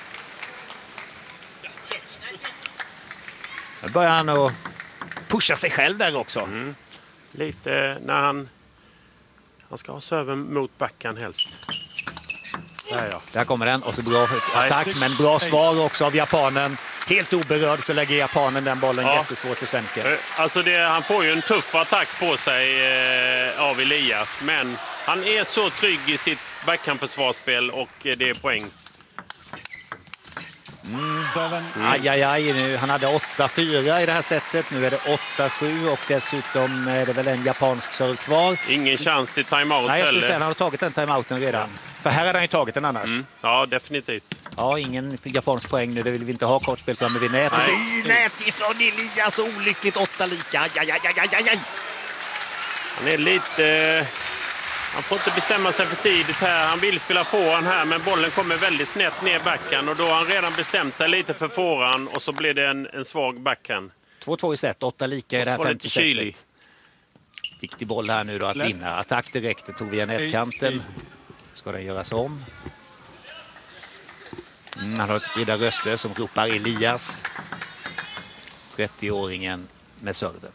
Nu börjar han att pusha sig själv där också. Lite när han ska ha serven mot backhand helst. Där kommer den och så bra attack, men bra svar också av japanen. Helt oberörd så lägger japanen den bollen jättesvårt för svensken. Alltså han får ju en tuff attack på sig av Elias, men han är så trygg i sitt backhandförsvarsspel och det är poäng. Aj, nu. Han hade 8-4 i det här sättet. Nu är det 8-7 och dessutom är det väl en japansk serve kvar. Ingen chans till timeout. Nej, jag skulle säga att han har tagit den timeouten redan. För här hade han ju tagit den annars. Ja, definitivt. Ja, ingen japansk poäng nu. Det vill vi inte ha. Kortspel framme vid nät. Och så i nät ifrån Elias. Olyckligt 8 lika. Aj. Han är lite... Han får inte bestämma sig för tidigt här. Han vill spela forehand här, men bollen kommer väldigt snett ner backhand. Och då har han redan bestämt sig lite för forehand och så blir det en svag backhand. 2-2 i set, 8 lika i det här 50 setet. Viktig boll här nu då att vinna. Attack direkt, det tog via nätkanten. Ska den göras om? Han har ett spridda röster som ropar Elias. 30-åringen med serven.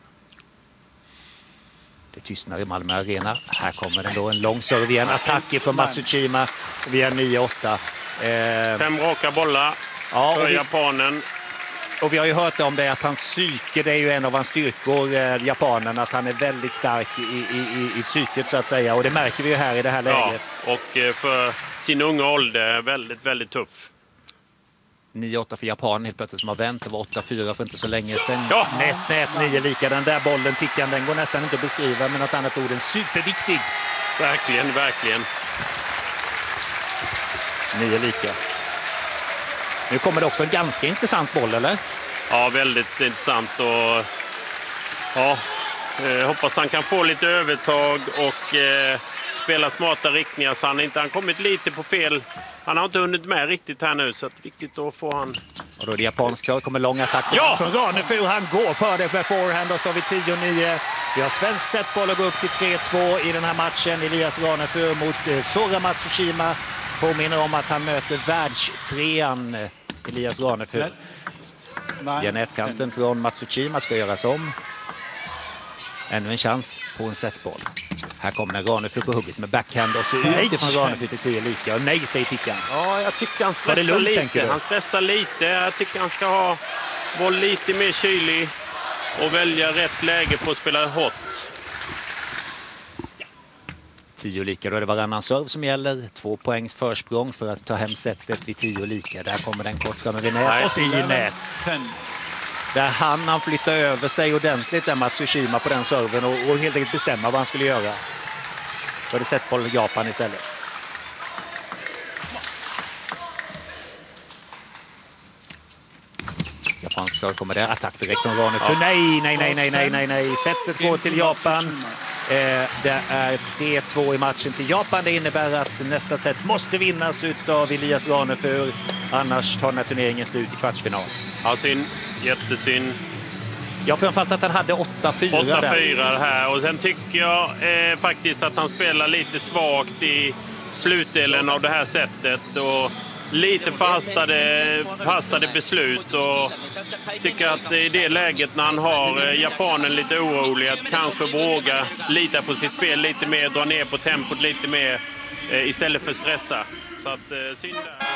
Det tystnar i Malmö Arena. Här kommer den då en lång serve igen. Attack från Matsushima via 9-8. 5 raka bollar för japanen. Och vi har ju hört om det att hans psyke, det är ju en av hans styrkor, japanen, att han är väldigt stark i psyket så att säga. Och det märker vi ju här i det här läget. Ja, och för sin unga ålder väldigt, väldigt tuff. 9-8 för Japan helt plötsligt som har vänt. Det var 8-4 för inte så länge sedan. Nät, 9 lika. Den där bollen, tickan, den går nästan inte att beskriva med något annat ord än superviktig. Verkligen. 9 lika. Nu kommer det också en ganska intressant boll, eller? Ja, väldigt intressant. Och hoppas han kan få lite övertag och spela smarta riktningar så han kommit lite på fel. Han har inte hunnit med riktigt här nu, så det är viktigt att få han... Och då är det japansk kör, kommer långa attack från Ranefur. Han går för det med forehand och så har vi 10-9. Vi har svensk setboll och går upp till 3-2 i den här matchen. Elias Ranefur mot Sora Matsushima. Påminner om att han möter världstrean Elias Ranefur. Via nätkanten från Matsushima ska göras om. Ännu en chans på en setboll. Här kommer en Ranefur på hugget med backhand och så ut från Ranefur till 10 lika. Och nej, säger tickan. Ja, jag tycker han stressar lite. Han stressar lite. Jag tycker han ska vara lite mer kylig och välja rätt läge på att spela hot. 10 lika, då är det varannan serve som gäller. 2 poängs försprång för att ta hem setet vid 10 lika. Där kommer den kort framme vid nät och så i nät. Där han flyttar över sig ordentligt där Matsushima på den serven och helt enkelt bestämma vad han skulle göra. Då hade sett på Japan istället. Japansk serve kommer där. Attack direkt från Ranefur. Nej. Sättet går till Japan. Det är 3-2 i matchen till Japan. Det innebär att nästa set måste vinnas av Elias Ranefur. Annars tar den här turneringen slut i kvartsfinal. Ja, synd. Jättesynd. Jag framförallt att han hade 8-4 8-4 här. Och sen tycker jag faktiskt att han spelar lite svagt i slutdelen av det här sättet och lite förhastade beslut, och tycker att i det läget när han har japanen lite orolig att kanske våga lita på sitt spel lite mer, dra ner på tempot lite mer istället för stressa. Så att synd där.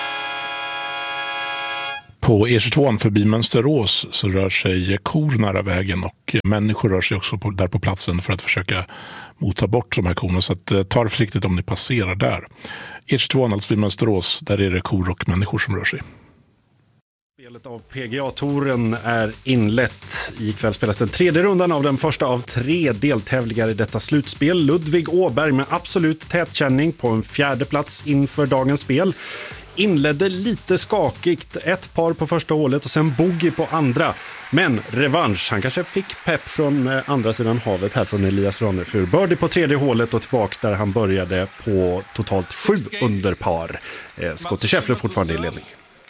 På E22 förbi Mönsterås så rör sig kor nära vägen och människor rör sig också där på platsen för att försöka mota bort de här korna. Så att, ta det försiktigt om ni passerar där. E22 alltså vid Mönsterås, där är det kor och människor som rör sig. Spelet av PGA-touren är inlett. Ikväll spelas den tredje rundan av den första av 3 deltävlingar i detta slutspel. Ludvig Åberg med absolut tätkänning på en 4:e plats inför dagens spel. Inledde lite skakigt, ett par på första hålet och sen bogey på andra. Men revansch, han kanske fick pepp från andra sidan havet här från Elias Ranefur. Birdie på 3:e hålet och tillbaks där han började på totalt 7 under par. Scottie Scheffler fortfarande i ledning.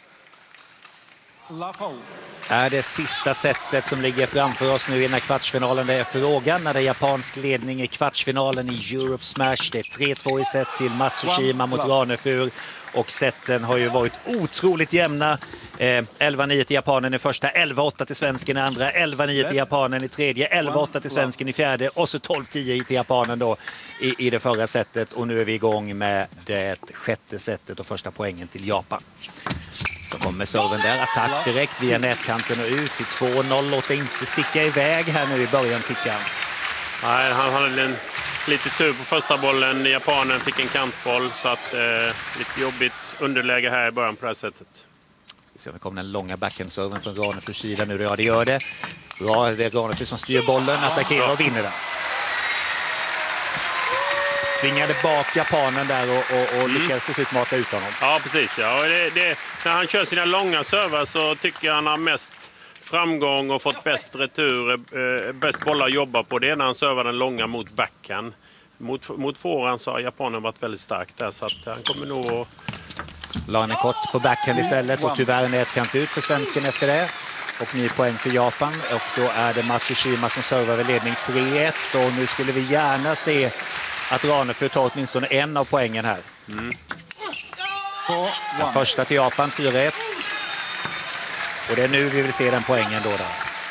Är det sista setet som ligger framför oss nu i den här kvartsfinalen? Det är frågan när det är japansk ledning i kvartsfinalen i Europe Smash. Det är 3-2 i set till Matsushima mot Ranefur. Och seten har ju varit otroligt jämna. 11-9 till japanen i första, 11-8 till svensken i andra, 11-9 till japanen i tredje, 11-8 till svensken i fjärde och så 12-10 till japanen då i det förra setet. Och nu är vi igång med det 6:e setet och första poängen till Japan. Så kommer serven där, attack direkt via nätkanten och ut till 2-0. Låt inte sticka iväg här nu i början, Tickan. Nej, han hade lite tur på första bollen. Japanen fick en kantboll, så att lite jobbigt underläge här i början på det här sättet. Så det kommer den långa backhandserven från Ranefurs sida nu. Ja, det gör det. Bra, det är Ranefur som styr bollen, attackerar och vinner den. Tvingade bak japanen där och lyckades till slut mata ut honom. Ja, precis. Ja. När han kör sina långa servar så tycker han har mest framgång och fått bäst retur, bäst bollar att jobba på. Det är när han servar den långa mot backhand. Mot forehand så har japanen varit väldigt stark där, så att han kommer nog att... La han en kort på backhand istället och tyvärr en nätkant ut för svensken efter det. Och ny poäng för Japan, och då är det Matsushima som servar vid ledning 3-1, och nu skulle vi gärna se att Ranefur tar åtminstone en av poängen här. Den första till Japan, 4-1. Och det är nu vi vill se den poängen då.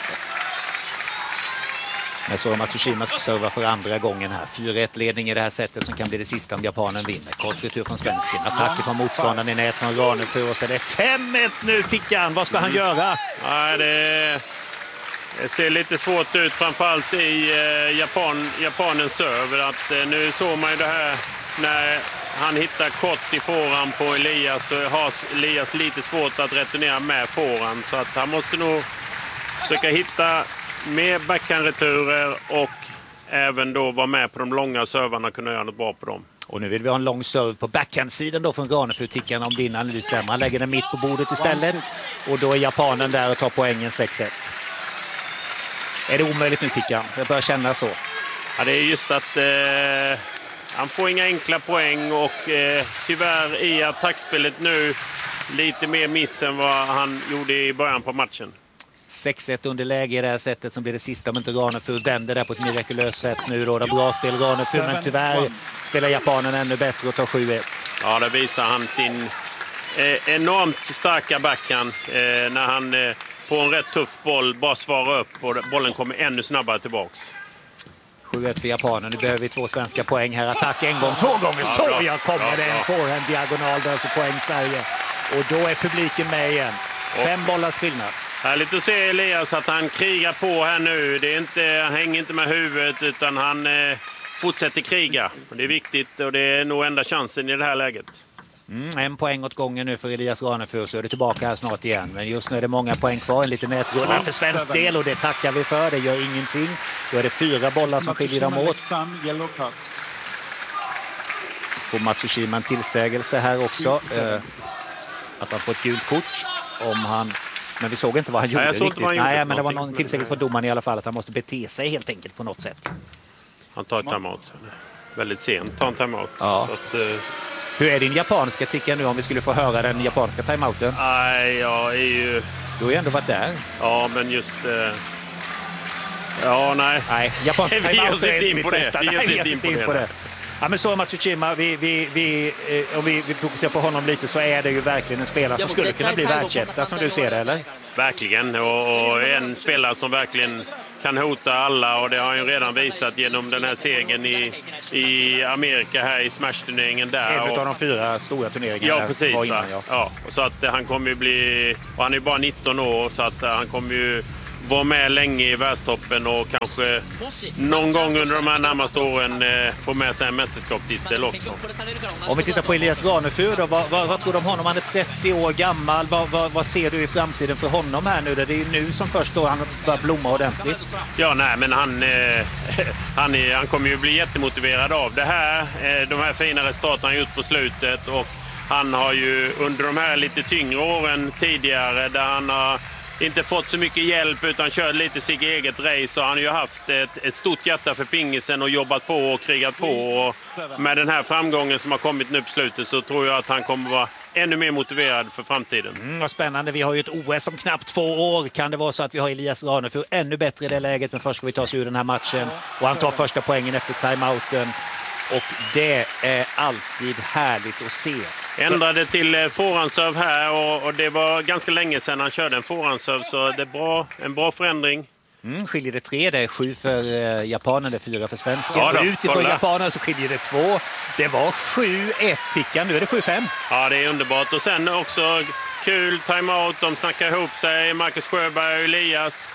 Men så Matsushima ska serva för andra gången här. 4-1 ledning i det här sättet som kan bli det sista om japanen vinner. Kort retur från svensken. Attack från motståndaren i nät från Ranefur. Och så är det 5-1 nu, Tickan. Vad ska han göra? Nej, det ser lite svårt ut, framförallt i japanens server. Att nu såg man ju det här när han hittar kort i forehand på Elias, så har Elias lite svårt att returnera med forehand. Så att han måste nog försöka hitta mer backhandreturer och även då vara med på de långa servarna och kunna göra något bra på dem. Och nu vill vi ha en lång serve på backhandsidan då från Ranefur, Tickan, om din analys stämmer. Han lägger den mitt på bordet istället och då är japanen där och tar poängen 6-1. Är det omöjligt nu, Tickan? Jag börjar känna så. Ja, det är just att han får inga enkla poäng och tyvärr i attackspelet nu lite mer miss än vad han gjorde i början på matchen. 6-1 underläge i det här sättet som blir det sista om inte Ranefur vänder där på ett mirakulöst sätt nu då. Det är bra spel Ranefur, men tyvärr spelar japanen ännu bättre och tar 7-1. Ja, det visar han sin enormt starka backhand när han på en rätt tuff boll bara svarar upp och bollen kommer ännu snabbare tillbaks. 7-1 för japanen. Nu behöver vi 2 svenska poäng här. Attack en gång, 2 gånger. Så jag kommer det en forehand diagonal där, så poäng Sverige. Och då är publiken med igen. 5 bollars skillnad. Härligt att se Elias att han krigar på här nu. Han hänger inte med huvudet utan han fortsätter kriga. Det är viktigt och det är nog enda chansen i det här läget. 1 poäng åt gången nu för Elias Ranefur, så är det tillbaka här snart igen. Men just nu är det många poäng kvar, en liten nätrunda för svensk del och det tackar vi för. Det gör ingenting. Då är det 4 bollar som skiljer dem åt. Får Matsushima en tillsägelse här också. Att han får ett gult kort om han... Men vi såg inte vad han gjorde riktigt. Nej, men det var någon tillsägelse för domaren i alla fall att han måste bete sig helt enkelt på något sätt. Han tar ett timeout. Väldigt sent tar en timeout. Ja. Så att, hur är din japanska, Tickan, nu om vi skulle få höra den japanska timeouten? Nej, jag är ju... Du har ju ändå varit där. Ja, men just... Ja, nej. Nej, japanska timeout är inte mitt bästa. Vi ger inte in på det. Ja, men så Matsushima, om vi fokuserar på honom lite, så är det ju verkligen en spelare som skulle kunna bli världsetta, som du ser det, eller? Verkligen, och en spelare som verkligen kan hota alla, och det har han ju redan visat genom den här segern i Amerika här i Smash-turneringen där. En av de 4 stora turneringarna. Ja, precis. Ja. Och så att han kommer ju bli, och han är ju bara 19 år, så att han kommer ju vara med länge i världstoppen och kanske någon gång under de här närmaste åren få med sig en mästerskapstitel också. Om vi tittar på Elias Ranefur då, vad tror du om honom? Han är 30 år gammal. Vad ser du i framtiden för honom här nu? Det är ju nu som först då han börjar blomma ordentligt. Ja, nej, men han kommer ju bli jättemotiverad av det här. De här fina resultaten han gjort på slutet, och han har ju under de här lite tyngre åren tidigare, där han har inte fått så mycket hjälp utan kört lite sitt eget race, och han har ju haft ett stort hjärta för pingisen och jobbat på och krigat på, och med den här framgången som har kommit nu på slutet så tror jag att han kommer vara ännu mer motiverad för framtiden. Vad spännande, vi har ju ett OS om knappt 2 år. Kan det vara så att vi har Elias Ranefur ännu bättre i det läget, men först ska vi ta oss ur den här matchen, och han tar första poängen efter timeouten, och det är alltid härligt att se. Ändrade till forehandserv här, och det var ganska länge sedan han körde en forehandserv, så det är en bra förändring. Skiljer det 3, det är 7 för japanen, det är 4 för svensken. Ja, utifrån japanen så skiljer det 2. Det var 7-1 Tickan, nu är det 7-5. Ja, det är underbart. Och sen också kul timeout, de snackar ihop sig, Marcus Sjöberg och Elias.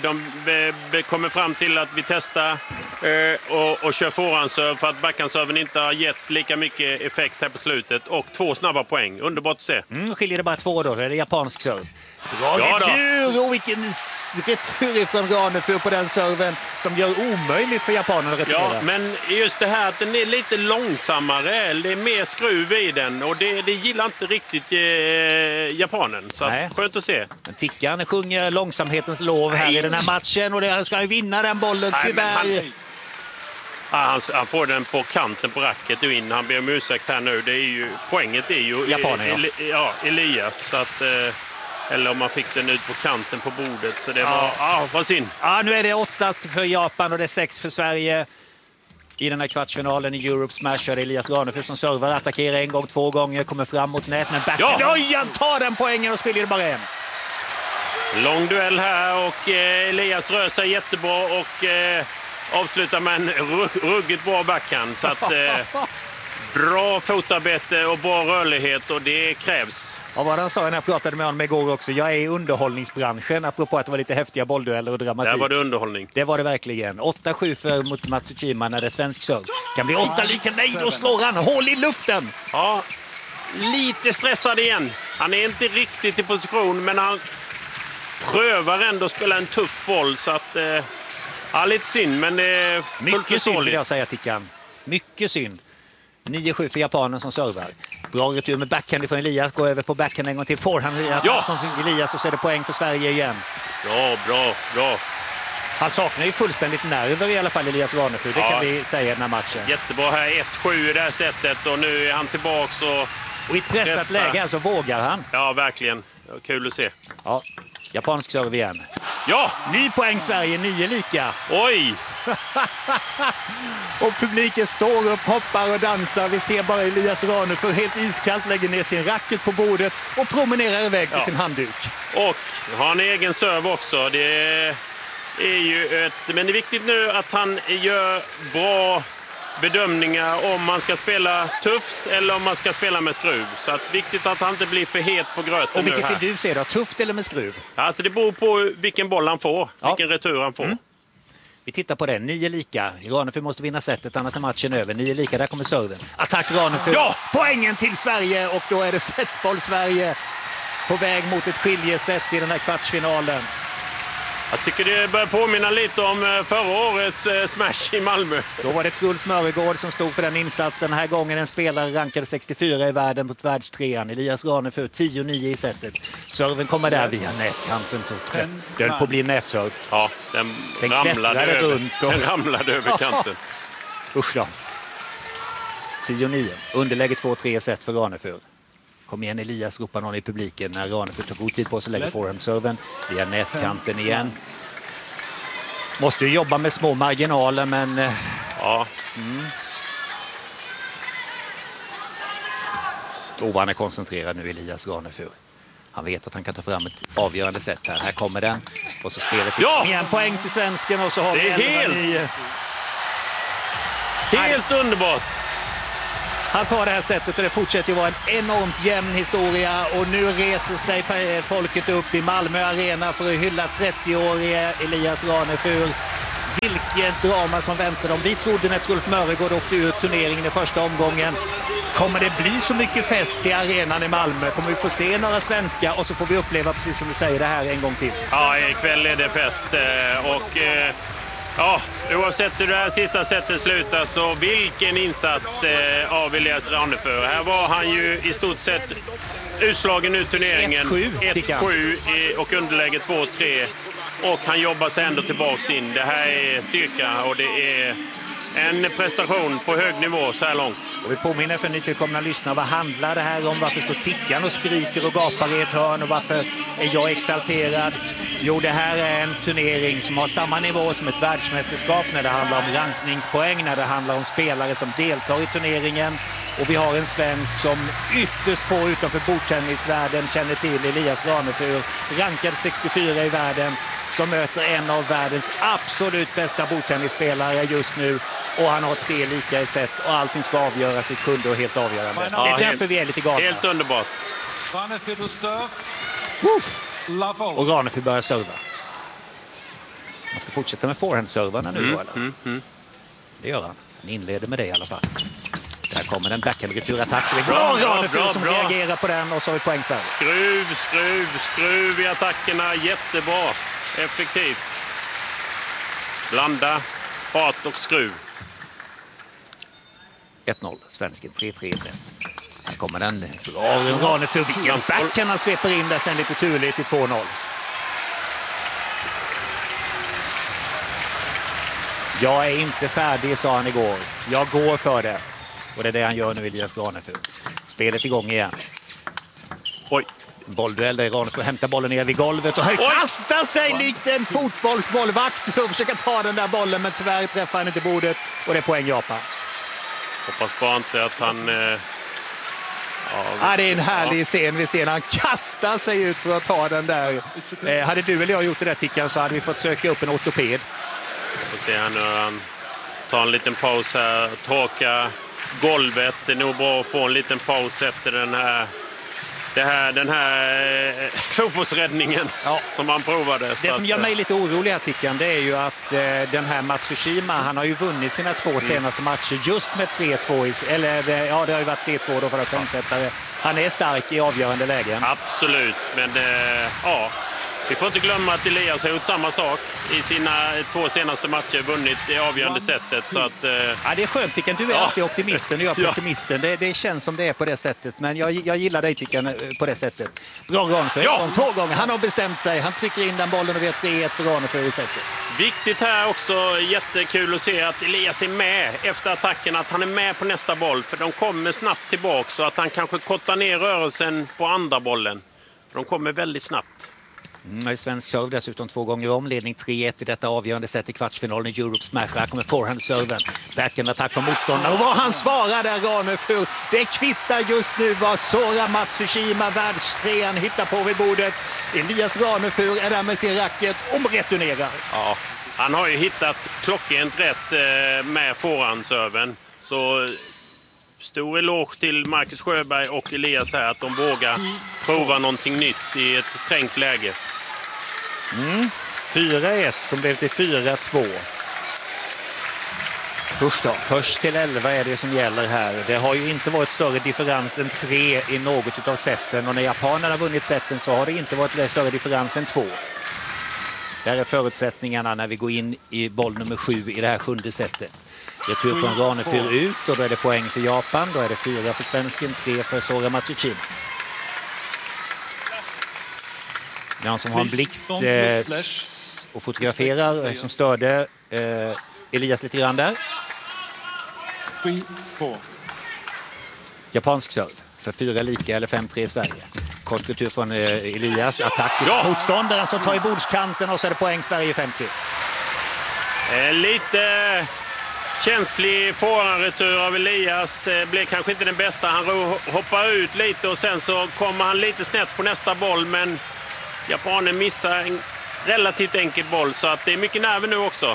De kommer fram till att vi testar och kör forehandserv, för att backhandserven inte har gett lika mycket effekt här på slutet. Och 2 snabba poäng. Underbart att se. Skiljer det bara 2 då? Det är japansk serv. Bra retur! Och vilken retur ifrån Ranefur på den serven som gör omöjligt för japanen att returera. Ja, men just det här att den är lite långsammare. Det är mer skruv i den, och det gillar inte riktigt japanen. Så skönt att se. Men Tickan sjunger långsamhetens lov här i den här matchen, och han ska ju vinna den bollen, tyvärr. Han får den på kanten på racket och in. Han ber om ursäkt här nu. Det är ju, poänget är ju japanen, Elias. Så att, eller om man fick den ut på kanten på bordet. Så det var, vad synd. Ja, nu är det 8 för Japan och det är 6 för Sverige. I den här kvartsfinalen i Europe Smash är det Elias Ranefur som servar, attackerar 1 gång, 2 gånger, kommer fram mot nät, men backen. Oj, han tar den poängen och spelar bara en. Lång duell här, och Elias rör sig jättebra och avslutar med en ruggigt bra backhand. Så att bra fotarbete och bra rörlighet, och det krävs. Och vad han sa när jag pratade med honom igår också, jag är i underhållningsbranschen, apropå att det var lite häftiga bolldueller och dramatik. Där var det underhållning. Det var det verkligen. 8-7 för mot Matsushima när det är svensk serv. Kan bli 8 lika, nej, då slår han hål i luften. Ja, lite stressad igen. Han är inte riktigt i position, men han prövar ändå att spela en tuff boll, så att lite synd, men det är mycket synd vill jag säga, Tickan. Mycket synd. 9-7 för japanen som servar. Bra retur med backhand från Elias. Går över på backhand en gång till. Forehand från Elias, och så är det poäng för Sverige igen. Bra. Han saknar ju fullständigt nerver i alla fall, Elias Ranefur. Det kan vi säga i den här matchen. Jättebra här, 1-7 i det här sättet, och nu är han tillbaks och i ett pressat läge så vågar han. Ja, verkligen. Kul att se. Ja, japansk serv igen. Ja! Ny poäng Sverige, 9 lika. Oj! Och publiken står upp, hoppar och dansar. Vi ser bara Elias Ranefur helt iskallt lägger ner sin racket på bordet och promenerar iväg till sin handduk. Och har han egen serv också. Det är ju men det är viktigt nu att han gör bra bedömningar om man ska spela tufft eller om man ska spela med skruv. Så att viktigt att han inte blir för het på gröten. Och vilket vill du se då? Tufft eller med skruv? Alltså det beror på vilken boll han får, vilken retur han får. Vi tittar på det. 9 lika. Ranefur måste vinna sättet, annars är matchen över. 9 lika, där kommer serven. Attack Ranefur. Ja! Poängen till Sverige, och då är det setboll Sverige på väg mot ett skiljesätt i den här kvartsfinalen. Jag tycker det börjar påminna lite om förra årets Smash i Malmö. Då var det Truls Mörregård som stod för den insatsen. Den här gången en spelare rankade 64 i världen mot världstrean. Elias Ranefur 10-9 i sättet. Serven kommer där via nätkanten. Så det höll på att bli nätserv. Ja, den ramlade över kanten. Usch då. 10-9. Underläge 2-3 i set för Ranefur. Kom igen Elias, ropar någon i publiken när Ranefur tar god tid på sig, lägger forehandserven via nätkanten igen. Måste ju jobba med små marginaler, men... Ja. Han är koncentrerad nu, Elias Ranefur. Han vet att han kan ta fram ett avgörande sätt här. Här kommer den. Och så spelet med en poäng till svensken. Och så har vi 11-9. Helt underbart. Han tar det här sättet och det fortsätter ju vara en enormt jämn historia. Och nu reser sig folket upp i Malmö Arena för att hylla 30-årige Elias Ranefur. Vilket drama som väntar dem. Vi trodde när Truls Mörregård åkte ur turneringen i första omgången. Kommer det bli så mycket fest i arenan i Malmö? Kommer vi få se några svenskar och så får vi uppleva, precis som du säger, det här en gång till? Ja, ikväll är det fest. Ja, oavsett hur det här sista sättet slutar, så vilken insats av Elias Ranefur. Här var han ju i stort sett utslagen ur turneringen. 1-7 och underläge 2-3. Och han jobbar sig ändå tillbaka in. Det här är styrka och det är en prestation på hög nivå så här långt. Och vi påminner för nytillkomna lyssnare, vad handlar det här om? Varför står Tickan och skriker och gapar i ett hörn? Och varför är jag exalterad? Jo, det här är en turnering som har samma nivå som ett världsmästerskap när det handlar om rankningspoäng, när det handlar om spelare som deltar i turneringen. Och vi har en svensk som ytterst få utanför bordtennisvärlden känner till, Elias Ranefur, rankad 64 i världen, som möter en av världens absolut bästa bordtennisspelare just nu. Och han har 3 lika i set och allting ska avgöra sitt 7:e och helt avgörande. Ja, det är därför vi är lite galna. Helt underbart. Och Ranefur börjar serva. Man ska fortsätta med forehandservarna nu då, eller? Det gör han. Han inleder med det i alla fall. Där kommer en backhand-returattack. Det är bra Ranefur som reagerar på den och så har vi poäng Sverige. Skruv i attackerna. Jättebra. Effektivt. Blanda, fart och skruv. 1-0. Svensken 3-3 set. Här kommer den. Bra Ranefur. Vilken backhand han sveper in där sen lite turligt till 2-0. Jag är inte färdig, sa han igår. Jag går för det. Och det är det han gör nu, Elias Ranefur. Spelet igång igen. Oj. Bollduell där Ranefur hämtar bollen ner vid golvet och kastar sig likt en fotbollsbollvakt för att försöka ta den där bollen, men tyvärr träffar han inte bordet och det är poäng Japan. Hoppas bara inte att han... det är en härlig scen vi ser när han kastar sig ut för att ta den där. Hade du eller jag gjort det där, Tickan, så hade vi fått söka upp en ortoped. Vi får se här nu, han tar en liten paus här, torka golvet. Det är nog bra att få en liten paus efter den här fotbollsräddningen som han provade. Det som gör mig lite orolig här, Tickan, det är ju att den här Matsushima, han har ju vunnit sina 2 senaste matcher just med 3-2. Eller det har ju varit 3-2 då för att poängsättare. Han är stark i avgörande lägen. Absolut, men vi får inte glömma att Elias har gjort samma sak i sina 2 senaste matcher, vunnit i avgörande sättet. Så att, det är skönt, Tickan. Du är alltid optimisten och jag är pessimisten. Det känns som det är på det sättet. Men jag gillar dig, Tickan, på det sättet. Bra Ranefur. 2 gånger. Han har bestämt sig. Han trycker in den bollen och vi har 3-1 för Ranefur i sättet. Viktigt här också, jättekul att se att Elias är med efter attacken. Att han är med på nästa boll. För de kommer snabbt tillbaka så att han kanske kortar ner rörelsen på andra bollen. För de kommer väldigt snabbt. Svensk serve dessutom 2 gånger om. Ledning 3-1 i detta avgörande sätt i kvartsfinalen i Europe Smash. Här kommer forehand-serven. Backhand-attack från motståndaren. Och vad han svarar där, Ranefur. Det kvittar just nu vad Sora Matsushima, världstrean, hittar på vid bordet. Elias Ranefur är där med sin racket och returnerar. Ja, han har ju hittat klockrent rätt med forehand-serven. Så... Stor eloge till Marcus Sjöberg och Elias här att de vågar prova någonting nytt i ett trängt läge. 4-1 som blev till 4-2. Först till 11 är det som gäller här. Det har ju inte varit större differens än 3 i något av sätten. Och när japanerna har vunnit sätten så har det inte varit större differens än 2. Där är förutsättningarna när vi går in i boll nummer 7 i det här 7:e sättet. Retur från Ranefur ut och då är det poäng för Japan. Då är det 4 för svensken, 3 för Sora Matsushima. Någon som har en blixt och fotograferar som störde Elias lite grann där. Japansk serve för 4 lika eller 5-3 i Sverige. Kort retur från Elias, attack motståndaren som tar i bordskanten och så är det poäng Sverige 5-3. Lite Känslig forehandretur av Elias. Blev kanske inte den bästa. Han hoppar ut lite och sen så kommer han lite snett på nästa boll. Men japanen missar en relativt enkel boll. Så att det är mycket nerver nu också.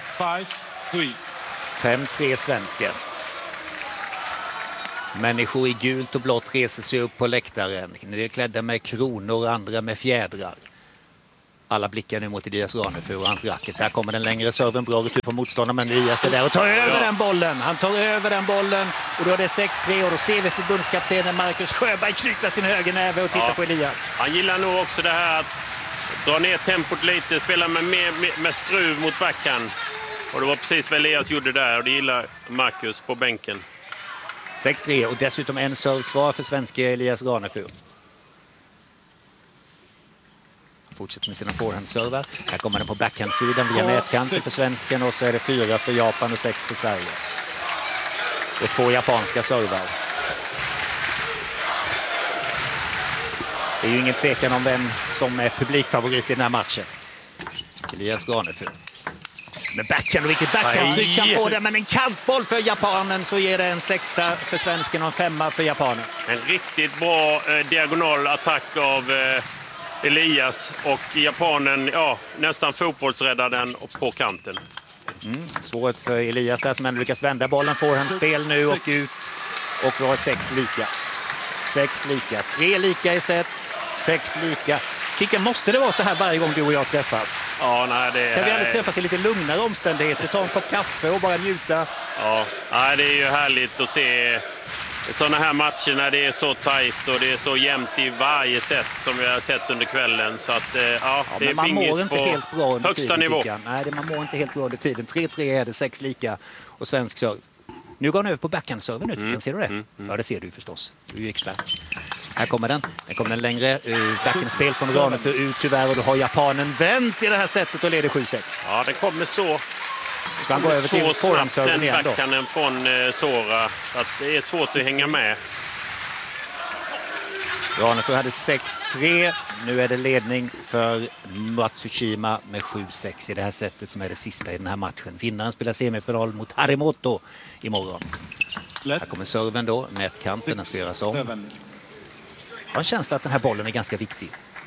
5-3 svensken. Människor i gult och blått reser sig upp på läktaren. De är klädda med kronor och andra med fjädrar. Alla blickar nu mot Elias Ranefur och hans racket. Där kommer den längre serven, bra retur från motståndaren, men Elias är där och tar över den bollen. Han tar över den bollen och då är det 6-3 och då ser vi förbundskaptenen Marcus Sjöberg knyta sin högernäve och titta på Elias. Han gillar nog också det här att dra ner tempot lite, spela med skruv mot backhand. Och det var precis vad Elias gjorde där och det gillar Marcus på bänken. 6-3 och dessutom en serv kvar för svenska Elias Ranefur. Fortsätter med sina forehandservar. Här kommer den på backhandsidan via nätkanten för svensken och så är det 4 för Japan och 6 för Sverige. Och 2 japanska servar. Det är ju ingen tvekan om vem som är publikfavorit i den här matchen. Elias Ranefur. Med backhand och vilket backhandtryck han får det, men en kantboll för japanen så ger det en 6 för svensken och en 5 för japanen. En riktigt bra diagonal attack av Elias och japanen, nästan fotbollsräddar den på kanten. Svårt för Elias där som ändå lyckas vända bollen. Får han spel nu och ut och vi har 6 lika. 6 lika, 3 lika i set, 6 lika. Kicken, måste det vara så här varje gång du och jag träffas? Ja, nej, det kan vi aldrig träffas i lite lugnare omständigheter, ta en kopp kaffe och bara njuta? Ja, nej, det är ju härligt att se sådana här matcher när det är så tajt och det är så jämnt i varje set som vi har sett under kvällen. Så att, det är man mår inte helt bra under högsta tiden, nivå. Nej, man mår inte helt bra under tiden. 3-3 är det, 6 lika och svensk serve. Nu går han över på backhandserven nu, ser du det? Ja, det ser du förstås. Du är ju expert. Här kommer den. Här kommer den längre. Backhandspel från Ranefur ut tyvärr och då har japanen vänt i det här sättet och leder 7-6. Ja, det kommer så. Ska han gå över till forehandserven igen då? Backhanden från Sora. Att det är svårt att hänga med. Ranefur hade 6-3. Nu är det ledning för Matsushima med 7-6 i det här sättet som är det sista i den här matchen. Vinnaren spelar semifinal mot Harimoto imorgon. Här kommer serven då, nätkanten, den ska göras om. Jag har en känsla att den här bollen är ganska viktig.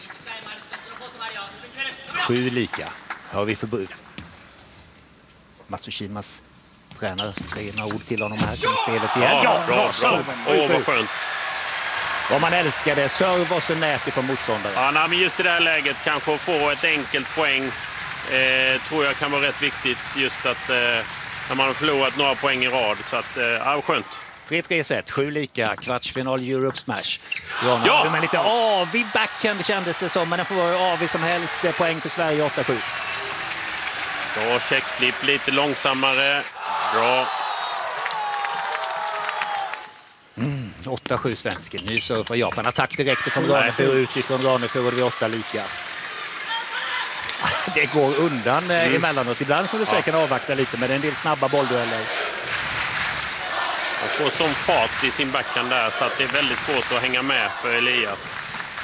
7 lika. Hör vi förbud. Matsushimas tränare som säger några ord till honom här som spelet igen. Ja, bra. Vad skönt. Vad man älskar det, serv och så nät ifrån motståndare. Ja, men just i det här läget kanske att få ett enkelt poäng tror jag kan vara rätt viktigt just att när man har förlorat några poäng i rad. Så att, skönt. 3-3 set, 7 lika, kvartsfinal Europe Smash. Ja! Men lite avig backhand kändes det som, men den får vara avig som helst. Poäng för Sverige 8-7. Bra checkflip, lite långsammare. Bra. 8-7 svensken. Ny serve för Japan. Attack direkt från Ranefur utifrån Ranefur och det är 8 lika. Det går undan emellanåt. Ibland som du säger kan avvakta lite, men det är en del snabba bolldueller. Och får som fart i sin backhand där så att det är väldigt svårt att hänga med för Elias.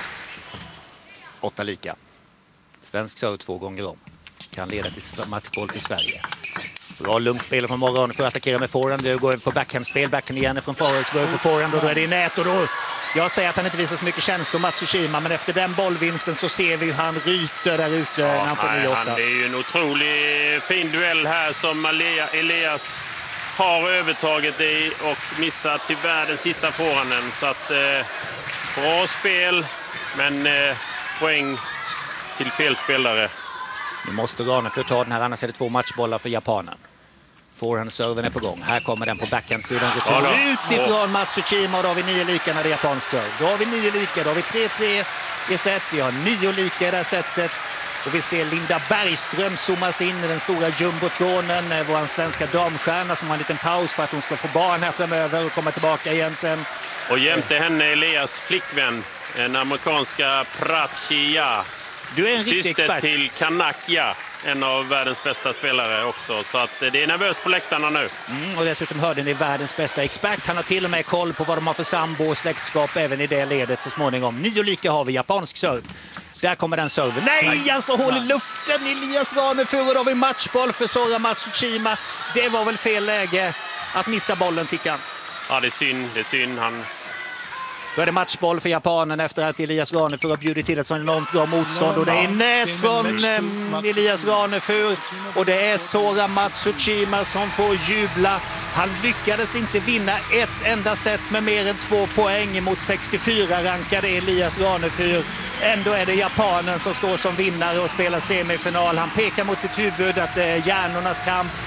8 lika. Svensk serve 2 gånger om. Kan leda till matchboll för Sverige. Bra lugnt spel från morgonen för att attackera med forehand. Det går över på backhandspel. Backhand igen från Forwards. Går över på forehand och då är det i nät. Och då, jag säger att han inte visar så mycket känslor Matsushima, men efter den bollvinsten så ser vi hur han ryter där ute när han får 9-8. Det är ju en otroligt fin duell här som Elias har övertaget i och missar tyvärr den sista forehanden. Så att bra spel, men poäng till fel spelare. Nu måste Ranefur ta den här, annars är det 2 matchbollar för japanen. Forehandserven är på gång. Här kommer den på backhandsidan. Utifrån Matsushima och då har vi 9 lika när det är japansk serve. Då har vi 9 lika, då har vi 3-3 i set. Vi har 9 lika i det här setet. Och vi ser Linda Bergström zoomas in i den stora jumbotronen. Vår svenska damstjärna som har en liten paus för att hon ska få barn här framöver och komma tillbaka igen sen. Och jämte henne Elias flickvän, den amerikanska Prachia. Du är en riktig expert. Syster till Kanakya, en av världens bästa spelare också. Så att det är nervöst på läktarna nu. Och dessutom hörde ni världens bästa expert. Han har till och med koll på vad de har för sambo och släktskap även i det ledet så småningom. 9 lika har vi japansk serve. Där kommer den serven. Nej, han slår hål i luften. Elias Ranefur, och då har vi matchboll för Sora Matsushima. Det var väl fel läge att missa bollen, Tickan. Ja, det är synd. Då är det matchboll för japanen efter att Elias Ranefur har bjudit till ett så enormt bra motstånd. Och det är nät från Elias Ranefur. Och det är Sora Matsushima som får jubla. Han lyckades inte vinna ett enda set med mer än 2 poäng mot 64-rankade Elias Ranefur. Ändå är det japanen som står som vinnare och spelar semifinal. Han pekar mot sitt huvud att det är hjärnornas kamp.